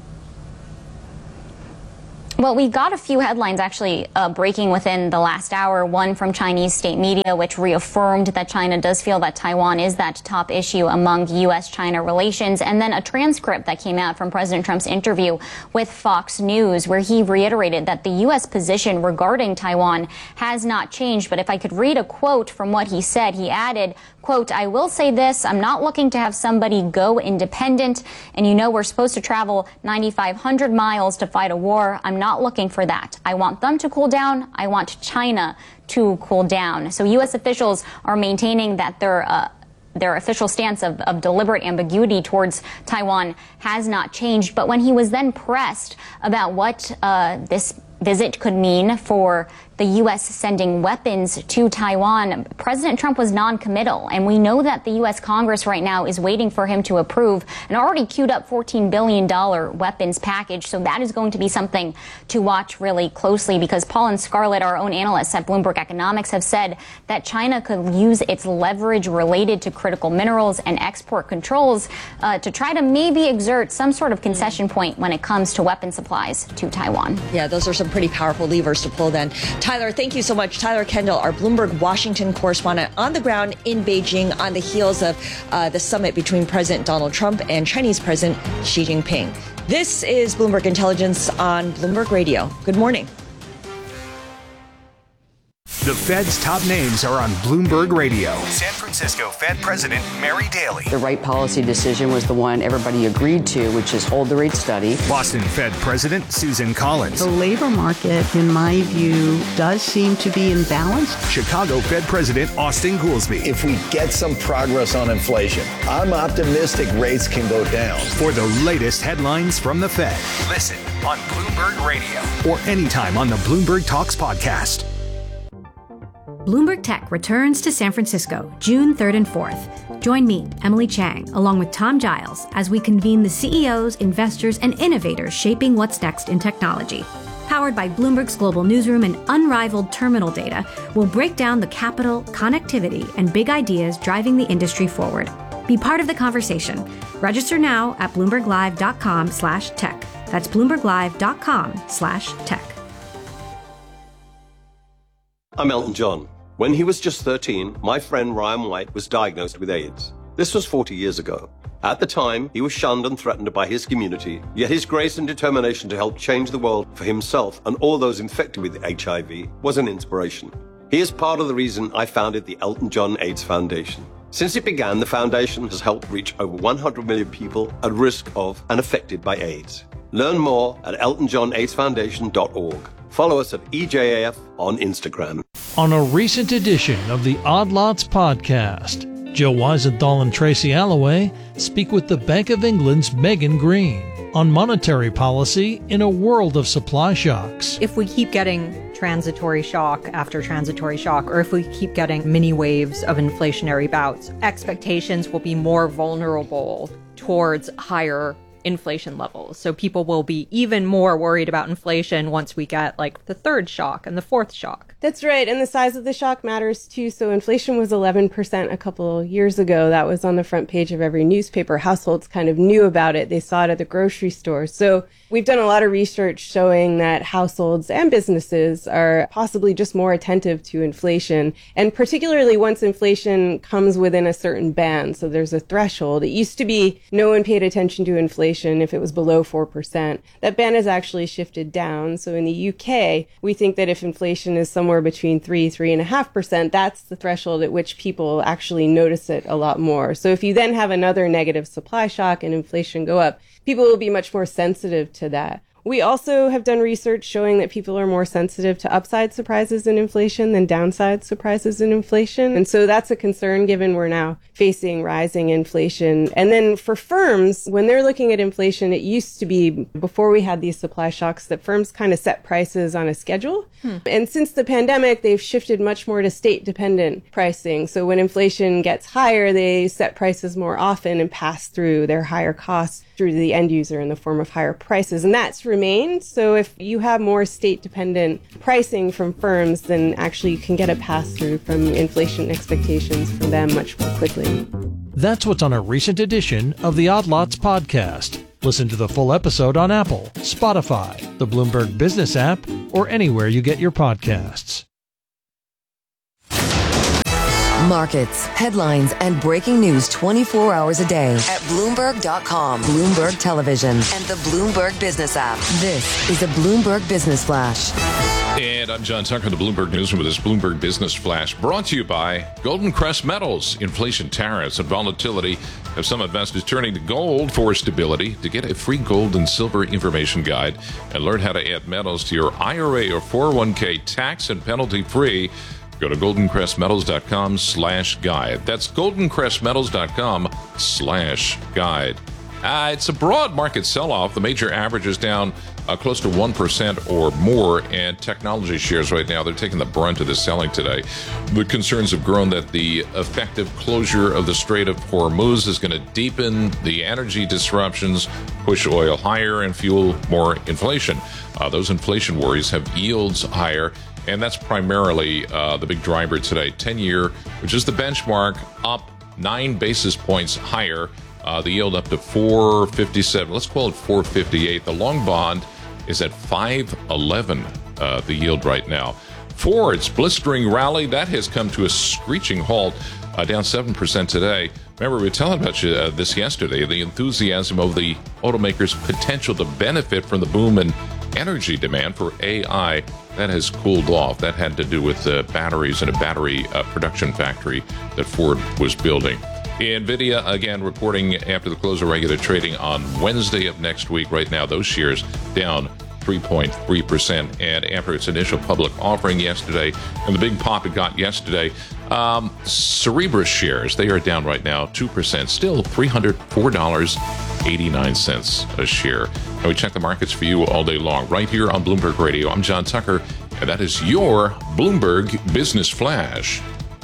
Speaker 17: Well, we got a few headlines actually uh, breaking within the last hour. One from Chinese state media, which reaffirmed that China does feel that Taiwan is that top issue among U S China relations. And then a transcript that came out from President Trump's interview with Fox News, where he reiterated that the U S position regarding Taiwan has not changed. But if I could read a quote from what he said, he added, quote, "I will say this, I'm not looking to have somebody go independent. And you know, we're supposed to travel ninety-five hundred miles to fight a war. I'm not looking for that. I want them to cool down. I want China to cool down." So U S officials are maintaining that their uh, their official stance of, of deliberate ambiguity towards Taiwan has not changed. But when he was then pressed about what uh, this visit could mean for the U S sending weapons to Taiwan, President Trump was non-committal. And we know that the U S Congress right now is waiting for him to approve an already queued up fourteen billion dollars weapons package. So that is going to be something to watch really closely, because Paul and Scarlett, our own analysts at Bloomberg Economics, have said that China could use its leverage related to critical minerals and export controls uh, to try to maybe exert some sort of concession point when it comes to weapon supplies to Taiwan.
Speaker 2: Yeah, those are some pretty powerful levers to pull then. Tyler, thank you so much. Tyler Kendall, our Bloomberg Washington correspondent on the ground in Beijing on the heels of uh, the summit between President Donald Trump and Chinese President Xi Jinping. This is Bloomberg Intelligence on Bloomberg Radio. Good morning.
Speaker 10: The Fed's top names are on Bloomberg Radio. San Francisco Fed President Mary Daly.
Speaker 18: The right policy decision was the one everybody agreed to, which is hold the rate steady.
Speaker 10: Boston Fed President Susan Collins.
Speaker 19: The labor market, in my view, does seem to be in balance.
Speaker 10: Chicago Fed President Austin Goolsbee.
Speaker 20: If we get some progress on inflation, I'm optimistic rates can go down.
Speaker 10: For the latest headlines from the Fed, listen on Bloomberg Radio or anytime on the Bloomberg Talks podcast.
Speaker 21: Bloomberg Tech returns to San Francisco June third and fourth. Join me, Emily Chang, along with Tom Giles, as we convene the C E Os, investors, and innovators shaping what's next in technology. Powered by Bloomberg's global newsroom and unrivaled terminal data, we'll break down the capital, connectivity, and big ideas driving the industry forward. Be part of the conversation. Register now at bloomberglive.com slash tech. That's bloomberglive.com slash tech.
Speaker 22: I'm Elton John. When he was just thirteen, my friend Ryan White was diagnosed with AIDS. This was forty years ago. At the time, he was shunned and threatened by his community, yet his grace and determination to help change the world for himself and all those infected with H I V was an inspiration. He is part of the reason I founded the Elton John AIDS Foundation. Since it began, the foundation has helped reach over one hundred million people at risk of and affected by AIDS. Learn more at elton john aids foundation dot org. Follow us at E J A F on Instagram.
Speaker 23: On a recent edition of the Odd Lots podcast, Joe Weisenthal and Tracy Alloway speak with the Bank of England's Megan Green on monetary policy in a world of supply shocks.
Speaker 24: If we keep getting transitory shock after transitory shock, or if we keep getting mini waves of inflationary bouts, expectations will be more vulnerable towards higher inflation levels. So people will be even more worried about inflation once we get like the third shock and the fourth shock.
Speaker 25: That's right. And the size of the shock matters too. So inflation was eleven percent a couple of years ago. That was on the front page of every newspaper. Households kind of knew about it. They saw it at the grocery store. So we've done a lot of research showing that households and businesses are possibly just more attentive to inflation. And particularly once inflation comes within a certain band. So there's a threshold. It used to be no one paid attention to inflation inflation if it was below four percent. That band has actually shifted down. So in the U K, we think that if inflation is somewhere between three, three and a half percent, that's the threshold at which people actually notice it a lot more. So if you then have another negative supply shock and inflation go up, people will be much more sensitive to that. We also have done research showing that people are more sensitive to upside surprises in inflation than downside surprises in inflation. And so that's a concern given we're now facing rising inflation. And then for firms, when they're looking at inflation, it used to be before we had these supply shocks that firms kind of set prices on a schedule. Hmm. And since the pandemic, they've shifted much more to state dependent pricing. So when inflation gets higher, they set prices more often and pass through their higher costs through to the end user in the form of higher prices. And that's remained. So if you have more state-dependent pricing from firms, then actually you can get a pass-through from inflation expectations from them much more quickly.
Speaker 23: That's what's on a recent edition of the Odd Lots podcast. Listen to the full episode on Apple, Spotify, the Bloomberg Business app, or anywhere you get your podcasts.
Speaker 4: Markets, headlines, and breaking news twenty-four hours a day at Bloomberg dot com, Bloomberg Television, and the Bloomberg Business app. This is a Bloomberg Business Flash.
Speaker 13: And I'm John Tucker, the Bloomberg Newsroom, with this Bloomberg Business Flash, brought to you by Golden Crest Metals. Inflation, tariffs, and volatility have some investors turning to gold for stability. To get a free gold and silver information guide and learn how to add metals to your I R A or four oh one k tax and penalty free, go to golden crest metals dot com slash guide. That's golden crest metals dot com slash guide. Uh, it's a broad market sell-off. The major average is down uh, close to one percent or more, and technology shares right now, they're taking the brunt of the selling today. The concerns have grown that the effective closure of the Strait of Hormuz is going to deepen the energy disruptions, push oil higher, and fuel more inflation. Uh, those inflation worries have yields higher, and that's primarily uh, the big driver today. ten-year, which is the benchmark, up nine basis points higher. Uh, the yield up to four fifty-seven. Let's call it four fifty-eight. The long bond is at five eleven, uh, the yield right now. Ford's blistering rally, that has come to a screeching halt, uh, down seven percent today. Remember, we were telling about you, uh, this yesterday, the enthusiasm of the automaker's potential to benefit from the boom in energy demand for A I. That has cooled off. That had to do with uh, batteries and a battery uh, production factory that Ford was building. NVIDIA, again, reporting after the close of regular trading on Wednesday of next week. Right now, those shares down three point three percent. And after its initial public offering yesterday, and the big pop it got yesterday, um, Cerebras shares, they are down right now two percent, still three hundred four dollars and eighty-nine cents a share. And we check the markets for you all day long, right here on Bloomberg Radio. I'm John Tucker, and that is your Bloomberg Business Flash.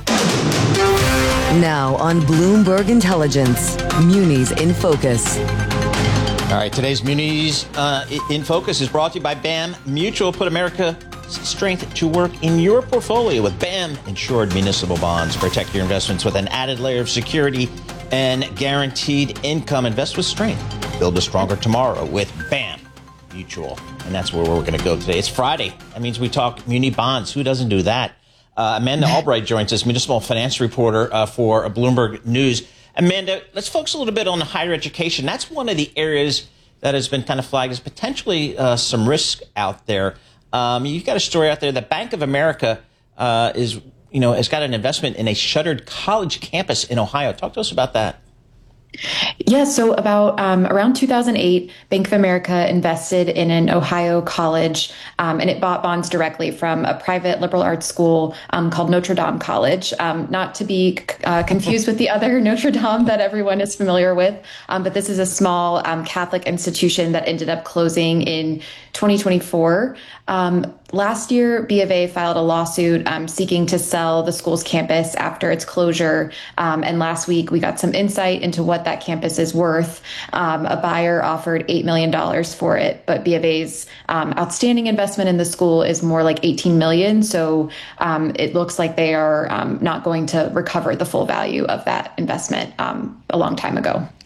Speaker 4: Now on Bloomberg Intelligence, Munis in Focus.
Speaker 3: All right, today's Munis uh, in Focus is brought to you by B A M Mutual. Put America's strength to work in your portfolio with B A M Insured Municipal Bonds. Protect your investments with an added layer of security and guaranteed income. Invest with strength. Build a stronger tomorrow with B A M Mutual. And that's where we're going to go today. It's Friday. That means we talk muni bonds. Who doesn't do that? Uh, Amanda Albright joins us, municipal finance reporter uh, for Bloomberg News. Amanda, let's focus a little bit on higher education. That's one of the areas that has been kind of flagged as potentially uh, some risk out there. Um, you've got a story out there that Bank of America uh, is, you know, has got an investment in a shuttered college campus in Ohio. Talk to us about that.
Speaker 1: Yeah, so about um, around two thousand eight, Bank of America invested in an Ohio college, um, and it bought bonds directly from a private liberal arts school um, called Notre Dame College. Um, not to be uh, confused with the other Notre Dame that everyone is familiar with, um, but this is a small um, Catholic institution that ended up closing in twenty twenty-four. Um, last year, B of A filed a lawsuit um, seeking to sell the school's campus after its closure. Um, and last week, we got some insight into what that campus is worth. Um, a buyer offered eight million dollars for it, but B of A's um, outstanding investment in the school is more like eighteen million dollars. So um, it looks like they are um, not going to recover the full value of that investment um, a long time ago.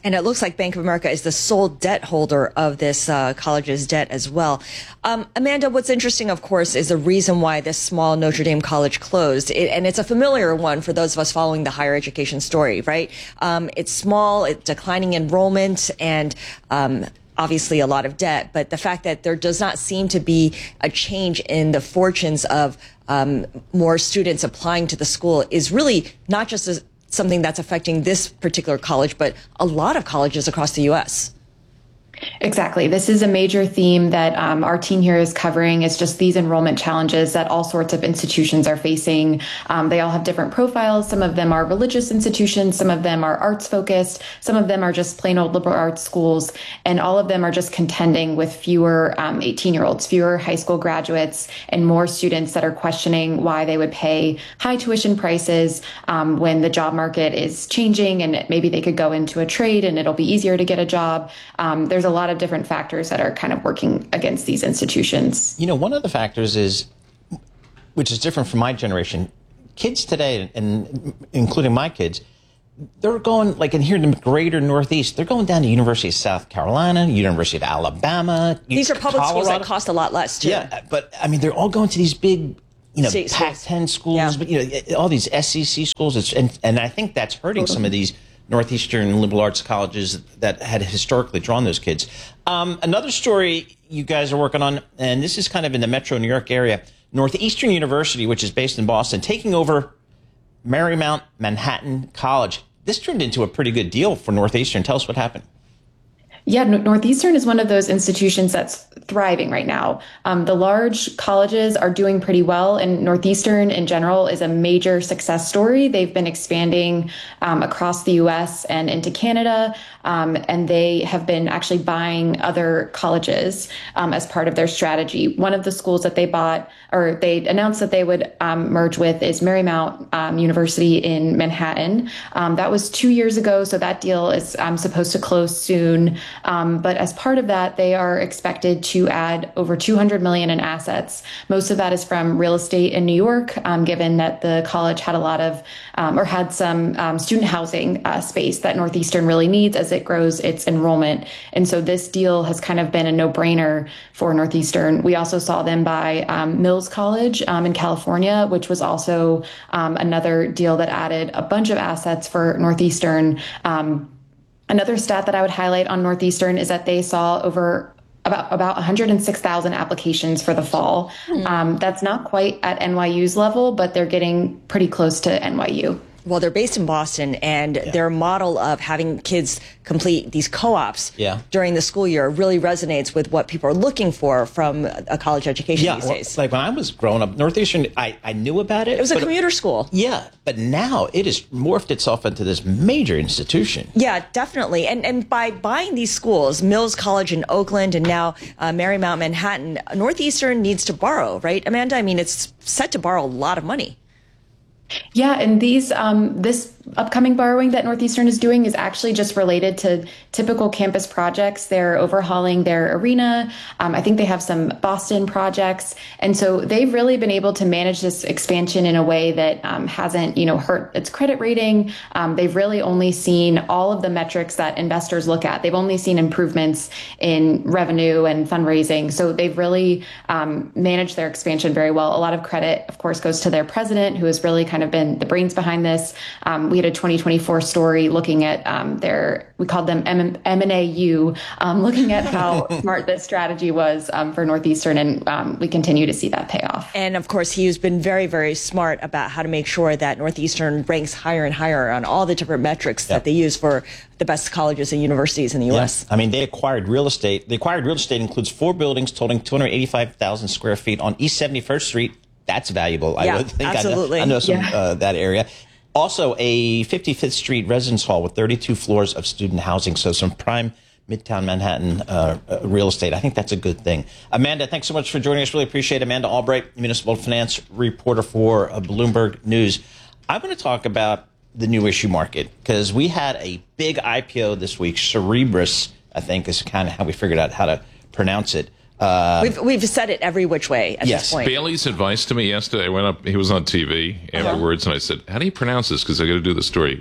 Speaker 2: And it looks like Bank of America is the sole debt holder of this uh, college's debt as well. Um, Amanda, what's interesting, of course, is the reason why this small Notre Dame college closed. It, and it's a familiar one for those of us following the higher education story, right? Um, it's small, it's declining enrollment, and um, obviously a lot of debt. But the fact that there does not seem to be a change in the fortunes of um, more students applying to the school is really not just a something that's affecting this particular college, but a lot of colleges across the U S.
Speaker 1: Exactly. This is a major theme that um, our team here is covering. Is just these enrollment challenges that all sorts of institutions are facing. Um, they all have different profiles. Some of them are religious institutions. Some of them are arts focused. Some of them are just plain old liberal arts schools. And all of them are just contending with fewer um, eighteen year olds, fewer high school graduates, and more students that are questioning why they would pay high tuition prices um, when the job market is changing and maybe they could go into a trade and it'll be easier to get a job. Um, there's a lot of different factors that are kind of working against these institutions.
Speaker 3: You know, one of the factors is, which is different from my generation, kids today, and including my kids, they're going, like in here in the greater Northeast, they're going down to University of South Carolina, University of Alabama.
Speaker 2: These are public
Speaker 3: Colorado.
Speaker 2: schools that cost a lot less, too.
Speaker 3: Yeah, but I mean, they're all going to these big, you know,
Speaker 2: State
Speaker 3: Pac ten schools,
Speaker 2: Yeah.
Speaker 3: but, you know, all these S E C schools. It's, and, and I think that's hurting some of these Northeastern liberal arts colleges that had historically drawn those kids. Um, another story you guys are working on, and this is kind of in the metro New York area, Northeastern University, which is based in Boston, taking over Marymount Manhattan College. This turned into a pretty good deal for Northeastern. Tell us what happened.
Speaker 1: Yeah, Northeastern is one of those institutions that's thriving right now. Um, the large colleges are doing pretty well, and Northeastern in general is a major success story. They've been expanding um, across the U S and into Canada, um, and they have been actually buying other colleges um, as part of their strategy. One of the schools that they bought, or they announced that they would um, merge with, is Marymount um, University in Manhattan. Um, that was two years ago, so that deal is um, supposed to close soon. Um, but as part of that, they are expected to add over two hundred million dollars in assets. Most of that is from real estate in New York, um, given that the college had a lot of, um, or had some um, student housing uh, space that Northeastern really needs as it grows its enrollment. And so this deal has kind of been a no-brainer for Northeastern. We also saw them buy um, Mills College um, in California, which was also um, another deal that added a bunch of assets for Northeastern. Um, Another stat that I would highlight on Northeastern is that they saw over about about one hundred six thousand applications for the fall. Mm. Um, that's not quite at N Y U's level, but they're getting pretty close to N Y U.
Speaker 2: Well, they're based in Boston, and yeah. their model of having kids complete these co-ops yeah. during the school year really resonates with what people are looking for from a college education
Speaker 3: yeah,
Speaker 2: these days.
Speaker 3: Well, like when I was growing up, Northeastern, I, I knew about it.
Speaker 2: It was a commuter school.
Speaker 3: Yeah, but now it has morphed itself into this major institution.
Speaker 2: Yeah, definitely. And and by buying these schools, Mills College in Oakland and now uh, Marymount Manhattan, Northeastern needs to borrow, right, Amanda? I mean, it's set to borrow a lot of money.
Speaker 1: Yeah, and these um, this upcoming borrowing that Northeastern is doing is actually just related to typical campus projects. They're overhauling their arena. Um, I think they have some Boston projects. And so they've really been able to manage this expansion in a way that um, hasn't, you know, hurt its credit rating. Um, they've really only seen all of the metrics that investors look at. They've only seen improvements in revenue and fundraising. So they've really um, managed their expansion very well. A lot of credit, of course, goes to their president, who has really kind of been the brains behind this. Um, we had a twenty twenty-four story looking at um, their, we called them M and A U, um, looking at how smart this strategy was um, for Northeastern, and um, we continue to see that pay off.
Speaker 2: And of course, he's been very, very smart about how to make sure that Northeastern ranks higher and higher on all the different metrics yep. that they use for the best colleges and universities in the U S.
Speaker 3: Yeah. I mean, they acquired real estate. The acquired real estate includes four buildings totaling two hundred eighty-five thousand square feet on East seventy-first Street. That's valuable.
Speaker 2: Yeah,
Speaker 3: I would think.
Speaker 2: absolutely.
Speaker 3: I know, I know some
Speaker 2: yeah.
Speaker 3: uh, that area. Also, a fifty-fifth Street residence hall with thirty-two floors of student housing. So some prime Midtown Manhattan uh, uh, real estate. I think that's a good thing. Amanda, thanks so much for joining us. Really appreciate it. Amanda Albright, municipal finance reporter for uh, Bloomberg News. I want to talk about the new issue market because we had a big I P O this week. Cerebras, I think, is kind of how we figured out how to pronounce it. Uh,
Speaker 2: we've we've said it every which way at
Speaker 3: yes.
Speaker 2: this point.
Speaker 13: Bailey's advice to me yesterday, I went up, he was on T V afterwards, uh-huh. and I said, how do you pronounce this? Because I got to do the story. He goes,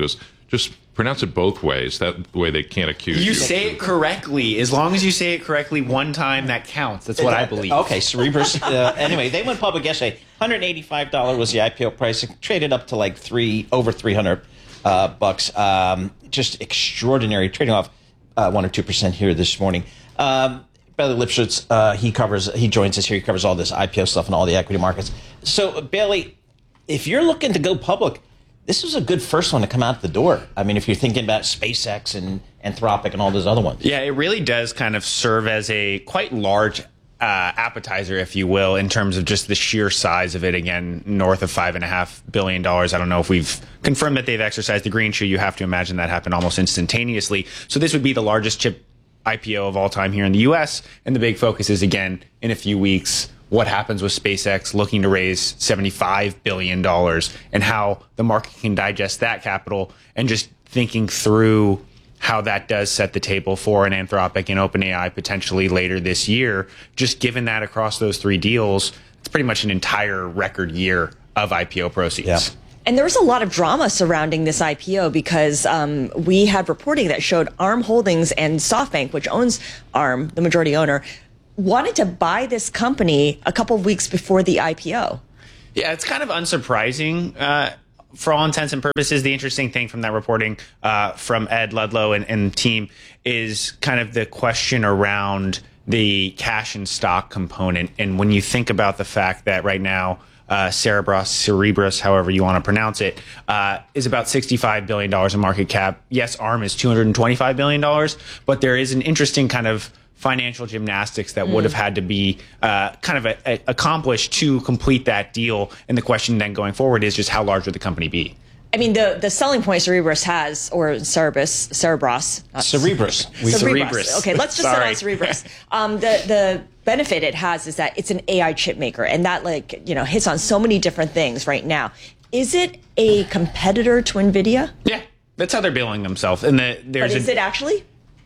Speaker 13: Just pronounce it both ways. That way they can't accuse you.
Speaker 5: You say it correctly. As long as you say it correctly one time, that counts. That's what I believe.
Speaker 3: Okay, Cerebras. Uh, anyway, they went public yesterday. one hundred eighty-five dollars was the I P O price. It traded up to like three, over three hundred uh, bucks. Um, just extraordinary. Trading off uh, one or two percent here this morning. Um, Bailey Lipschutz, uh, he covers. He joins us here. He covers all this I P O stuff and all the equity markets. So, Bailey, if you're looking to go public, this was a good first one to come out the door. I mean, if you're thinking about SpaceX and Anthropic and all those other ones.
Speaker 5: Yeah, it really does kind of serve as a quite large uh, appetizer, if you will, in terms of just the sheer size of it. Again, north of five and a half billion dollars. I don't know if we've confirmed that they've exercised the green shoe. You have to imagine that happened almost instantaneously. So this would be the largest chip I P O of all time here in the U S. And the big focus is, again, in a few weeks, what happens with SpaceX looking to raise seventy-five billion dollars and how the market can digest that capital, and just thinking through how that does set the table for an Anthropic and OpenAI potentially later this year. Just given that across those three deals, it's pretty much an entire record year of I P O proceeds.
Speaker 3: Yeah.
Speaker 2: And there was a lot of drama surrounding this I P O because um, we had reporting that showed ARM Holdings and SoftBank, which owns ARM, the majority owner, wanted to buy this company a couple of weeks before the I P O.
Speaker 5: Yeah, it's kind of unsurprising. Uh, for all intents and purposes, the interesting thing from that reporting uh, from Ed Ludlow and, and team is kind of the question around the cash and stock component. And when you think about the fact that right now, uh, Cerebras, Cerebras, however you want to pronounce it, uh, is about sixty-five billion dollars in market cap. Yes, ARM is two hundred twenty-five billion dollars, but there is an interesting kind of financial gymnastics that mm. would have had to be uh, kind of a, a, accomplished to complete that deal. And the question then going forward is just how large would the company be?
Speaker 2: I mean, the, the selling point Cerebras has, or Cerebras, Cerebras.
Speaker 3: Cerebras.
Speaker 2: Cerebras. Cerebras. Okay, let's just sit on Cerebras. Um, the, the benefit it has is that it's an A I chip maker, and that, like, you know, hits on so many different things right now. Is it a competitor to NVIDIA?
Speaker 5: Yeah, that's how they're billing themselves. And the, there's
Speaker 2: but is
Speaker 5: a,
Speaker 2: it actually?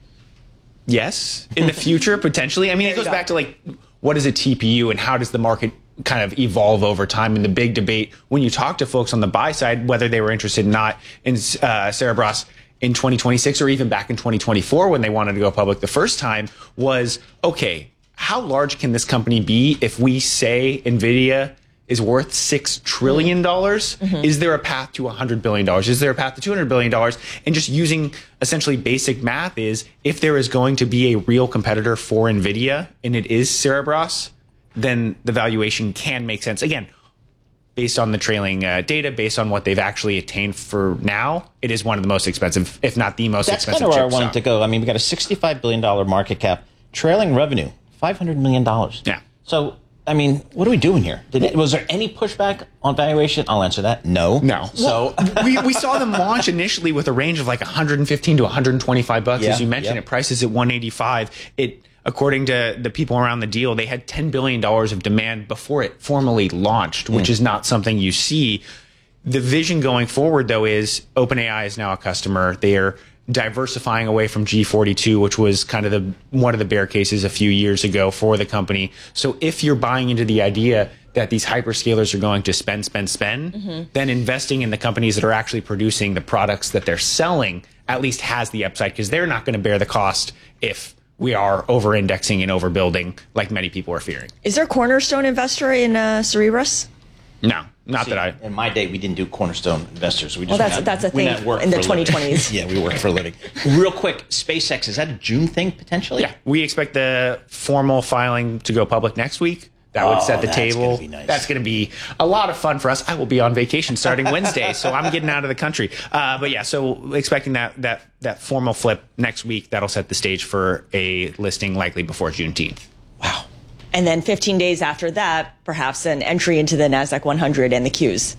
Speaker 5: Yes, in the future, potentially. I mean, it goes back to, like, what is a T P U and how does the market kind of evolve over time? And the big debate when you talk to folks on the buy side, whether they were interested or not in uh, Cerebras in twenty twenty-six or even back in twenty twenty-four when they wanted to go public the first time, was, okay, how large can this company be if we say NVIDIA is worth six trillion dollars? Mm-hmm. Is there a path to one hundred billion dollars? Is there a path to two hundred billion dollars? And just using essentially basic math is, if there is going to be a real competitor for NVIDIA, and it is Cerebras, then the valuation can make sense. Again, based on the trailing uh, data, based on what they've actually attained for now, it is one of the most expensive, if not the most
Speaker 3: That's
Speaker 5: expensive.
Speaker 3: That's kind of where I wanted
Speaker 5: stock.
Speaker 3: to go. I mean, we got a sixty-five billion dollars market cap, trailing revenue, five hundred million dollars.
Speaker 5: Yeah.
Speaker 3: So, I mean, what are we doing here? Did it, was there any pushback on valuation? I'll answer that. No.
Speaker 5: No.
Speaker 3: So
Speaker 5: well, we, we saw them launch initially with a range of like one hundred fifteen to one hundred twenty-five bucks.
Speaker 3: Yeah,
Speaker 5: As you mentioned,
Speaker 3: yeah.
Speaker 5: it prices at one eighty-five. It, according to the people around the deal, they had ten billion dollars of demand before it formally launched, which mm. is not something you see. The vision going forward, though, is OpenAI is now a customer. They are diversifying away from G forty-two, which was kind of the one of the bear cases a few years ago for the company. So if you're buying into the idea that these hyperscalers are going to spend, spend, spend, mm-hmm. then investing in the companies that are actually producing the products that they're selling at least has the upside, because they're not going to bear the cost if we are over-indexing and overbuilding like many people are fearing.
Speaker 2: Is there a cornerstone investor in uh, Cerebras?
Speaker 5: No, not
Speaker 3: See,
Speaker 5: that I.
Speaker 3: In my day, we didn't do cornerstone investors. We just
Speaker 2: well, that's
Speaker 3: went
Speaker 2: that's a
Speaker 3: out, we
Speaker 2: thing
Speaker 3: went
Speaker 2: in the
Speaker 3: for
Speaker 2: twenty twenties.
Speaker 3: Yeah, we work for a living. Real quick, SpaceX, is that a June thing potentially?
Speaker 5: Yeah, we expect the formal filing to go public next week. That would
Speaker 3: Oh,
Speaker 5: set the
Speaker 3: that's
Speaker 5: table.
Speaker 3: gonna be nice.
Speaker 5: That's going to be a lot of fun for us. I will be on vacation starting Wednesday, so I'm getting out of the country. Uh, but yeah, so expecting that that that formal flip next week. That'll set the stage for a listing likely before Juneteenth.
Speaker 3: Wow.
Speaker 2: And then fifteen days after that, perhaps an entry into the NASDAQ one hundred and the Qs.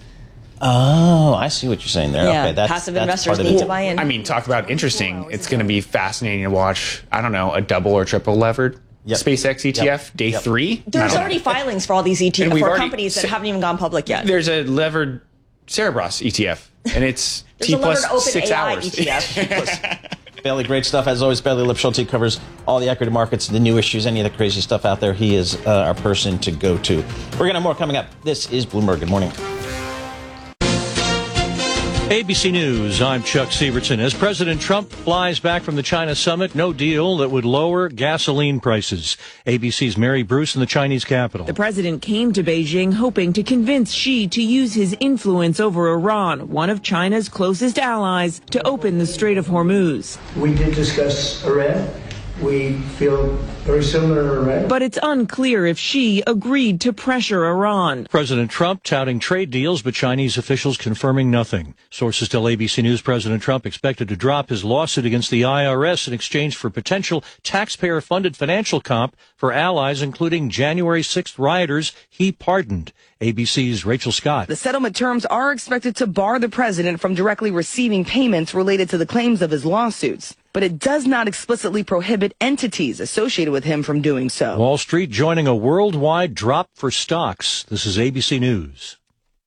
Speaker 3: Oh, I see what you're saying there.
Speaker 2: Yeah,
Speaker 3: okay, that's,
Speaker 2: passive
Speaker 3: that's
Speaker 2: investors
Speaker 3: part of
Speaker 2: need
Speaker 3: it.
Speaker 2: to buy in.
Speaker 5: I mean, talk about interesting. It's going to be fascinating to watch, I don't know, a double or triple levered yep. SpaceX E T F yep. day yep. three.
Speaker 2: There's already filings for all these E T Fs, for
Speaker 5: already,
Speaker 2: companies that haven't even gone public yet.
Speaker 5: There's a levered Cerebras E T F, and it's T plus six hours.
Speaker 2: E T F.
Speaker 3: Bailey, great stuff. As always, Bailey Lipschultz covers all the equity markets, the new issues, any of the crazy stuff out there. He is uh, our person to go to. We're going to have more coming up. This is Bloomberg. Good morning.
Speaker 6: A B C News, I'm Chuck Sievertson. As President Trump flies back from the China summit, no deal that would lower gasoline prices. A B C's Mary Bruce in the Chinese capital.
Speaker 7: The president came to Beijing hoping to convince Xi to use his influence over Iran, one of China's closest allies, to open the Strait of Hormuz.
Speaker 8: We did discuss Iran. We feel very similar to Iran.
Speaker 7: But it's unclear if Xi agreed to pressure Iran.
Speaker 6: President Trump touting trade deals, but Chinese officials confirming nothing. Sources tell A B C News President Trump expected to drop his lawsuit against the I R S in exchange for potential taxpayer-funded financial comp for allies, including January sixth rioters he pardoned. A B C's Rachel Scott.
Speaker 9: The settlement terms are expected to bar the president from directly receiving payments related to the claims of his lawsuits, but it does not explicitly prohibit entities associated with him from doing so.
Speaker 6: Wall Street joining a worldwide drop for stocks. This is A B C News.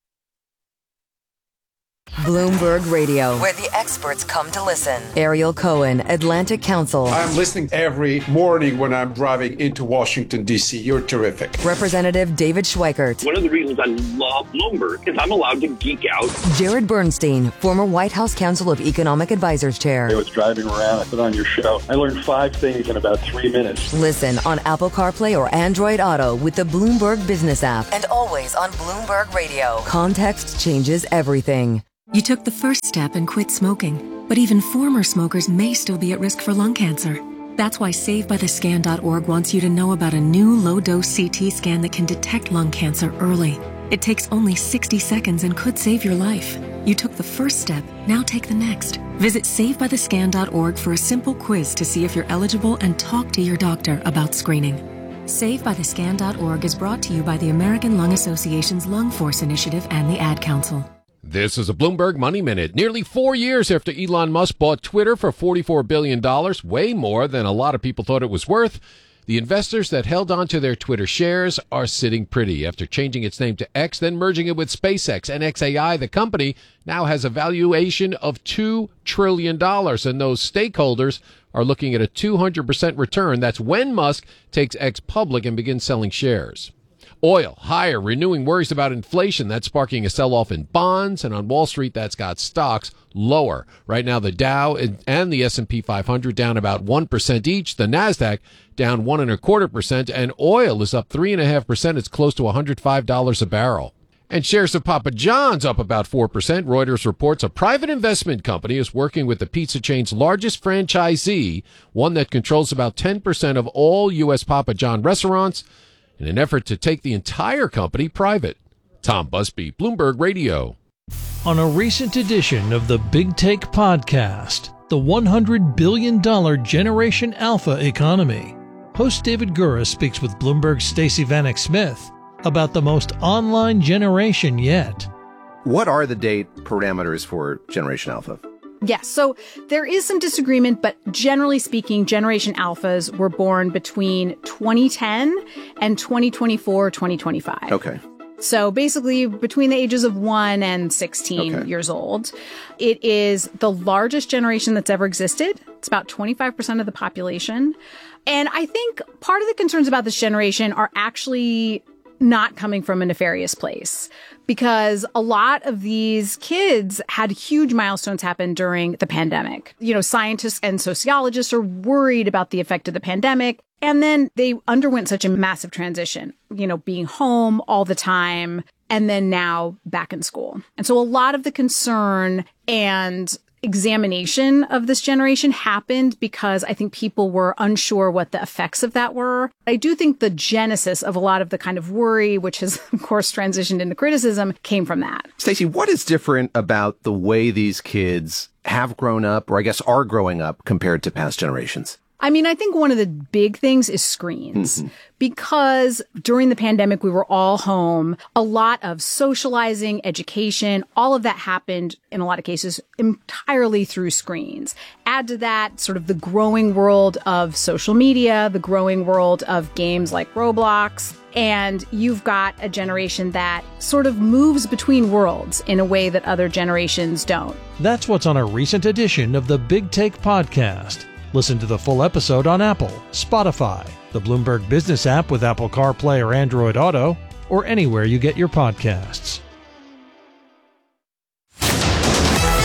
Speaker 4: Bloomberg Radio, where the experts come to listen. Ariel Cohen, Atlantic Council.
Speaker 11: I'm listening every morning when I'm driving into Washington, D C. You're terrific.
Speaker 4: Representative David Schweikert.
Speaker 26: One of the reasons I love Bloomberg is I'm allowed to geek out.
Speaker 4: Jared Bernstein, former White House Council of Economic Advisors Chair.
Speaker 26: I was driving around, I put on your show. I learned five things in about three minutes.
Speaker 4: Listen on Apple CarPlay or Android Auto with the Bloomberg Business app. And always on Bloomberg Radio. Context changes everything.
Speaker 27: You took the first step and quit smoking, but even former smokers may still be at risk for lung cancer. That's why Save By The Scan dot org wants you to know about a new low-dose C T scan that can detect lung cancer early. It takes only sixty seconds and could save your life. You took the first step, now take the next. Visit Save By The Scan dot org for a simple quiz to see if you're eligible and talk to your doctor about screening. Save By The Scan dot org is brought to you by the American Lung Association's Lung Force Initiative and the Ad Council.
Speaker 28: This is a Bloomberg Money Minute. Nearly four years after Elon Musk bought Twitter for forty-four billion dollars, way more than a lot of people thought it was worth, the investors that held on to their Twitter shares are sitting pretty. After changing its name to X, then merging it with SpaceX and X A I, the company now has a valuation of two trillion dollars, and those stakeholders are looking at a two hundred percent return. That's when Musk takes X public and begins selling shares. Oil higher, renewing worries about inflation. That's sparking a sell-off in bonds, and on Wall Street, that's got stocks lower. Right now, the Dow and the S and P five hundred down about one percent each. The Nasdaq down one and a quarter percent, and oil is up three and a half percent. It's close to one hundred five dollars a barrel. And shares of Papa John's up about four percent. Reuters reports a private investment company is working with the pizza chain's largest franchisee, one that controls about ten percent of all U S Papa John restaurants, in an effort to take the entire company private. Tom Busby, Bloomberg Radio.
Speaker 23: On a recent edition of the Big Take podcast, the one hundred billion dollars Generation Alpha economy, host David Gura speaks with Bloomberg's Stacey Vanek Smith about the most online generation yet.
Speaker 29: What are the date parameters for Generation Alpha?
Speaker 30: Yes, so there is some disagreement, but generally speaking, Generation Alphas were born between twenty ten and twenty twenty-four, twenty twenty-five.
Speaker 29: Okay.
Speaker 30: So basically between the ages of one and sixteen okay. years old. It is the largest generation that's ever existed. It's about twenty-five percent of the population. And I think part of the concerns about this generation are actually not coming from a nefarious place, because a lot of these kids had huge milestones happen during the pandemic. You know, scientists and sociologists are worried about the effect of the pandemic. And then they underwent such a massive transition, you know, being home all the time and then now back in school. And so a lot of the concern and examination of this generation happened because I think people were unsure what the effects of that were. I do think the genesis of a lot of the kind of worry, which has, of course, transitioned into criticism, came from that.
Speaker 29: Stacey, what is different about the way these kids have grown up, or I guess are growing up, compared to past generations?
Speaker 30: I mean, I think one of the big things is screens. Mm-hmm. Because during the pandemic, we were all home. A lot of socializing, education, all of that happened in a lot of cases entirely through screens. Add to that sort of the growing world of social media, the growing world of games like Roblox. And you've got a generation that sort of moves between worlds in a way that other generations don't.
Speaker 23: That's what's on a recent edition of the Big Take podcast. Listen to the full episode on Apple, Spotify, the Bloomberg Business app with Apple CarPlay or Android Auto, or anywhere you get your podcasts.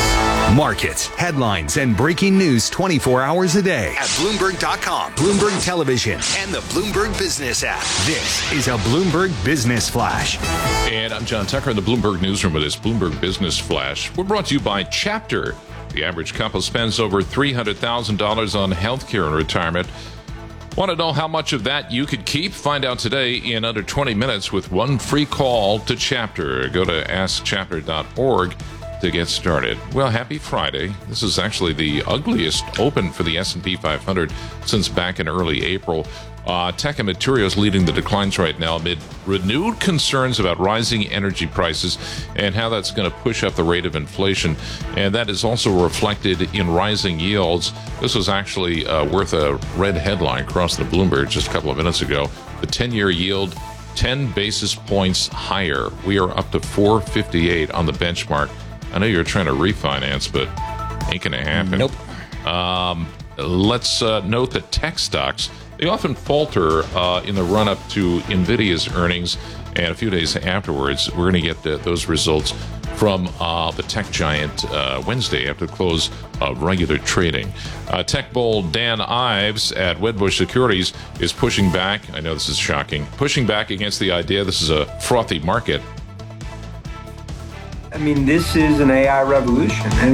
Speaker 10: Markets, headlines, and breaking news twenty-four hours a day at Bloomberg dot com, Bloomberg Television, and the Bloomberg Business app. This is a Bloomberg Business Flash.
Speaker 13: And I'm John Tucker in the Bloomberg Newsroom with this Bloomberg Business Flash. We're brought to you by Chapter. The average couple spends over three hundred thousand dollars on health care and retirement. Want to know how much of that you could keep? Find out today in under twenty minutes with one free call to Chapter. Go to ask chapter dot org to get started. Well, happy Friday. This is actually the ugliest open for the S and P five hundred since back in early April. Uh, tech and materials leading the declines right now amid renewed concerns about rising energy prices and how that's going to push up the rate of inflation. And that is also reflected in rising yields. This was actually uh, worth a red headline across the Bloomberg just a couple of minutes ago. The ten-year yield, ten basis points higher. We are up to four fifty-eight on the benchmark. I know you're trying to refinance, but ain't going to happen.
Speaker 3: Nope.
Speaker 13: Um, let's uh, note that tech stocks, they often falter uh, in the run-up to NVIDIA's earnings, and a few days afterwards, we're going to get the, those results from uh, the tech giant uh, Wednesday after the close of regular trading. Uh, tech bull Dan Ives at Wedbush Securities is pushing back. I know this is shocking. Pushing back against the idea this is a frothy market.
Speaker 12: I mean, this is an A I revolution. And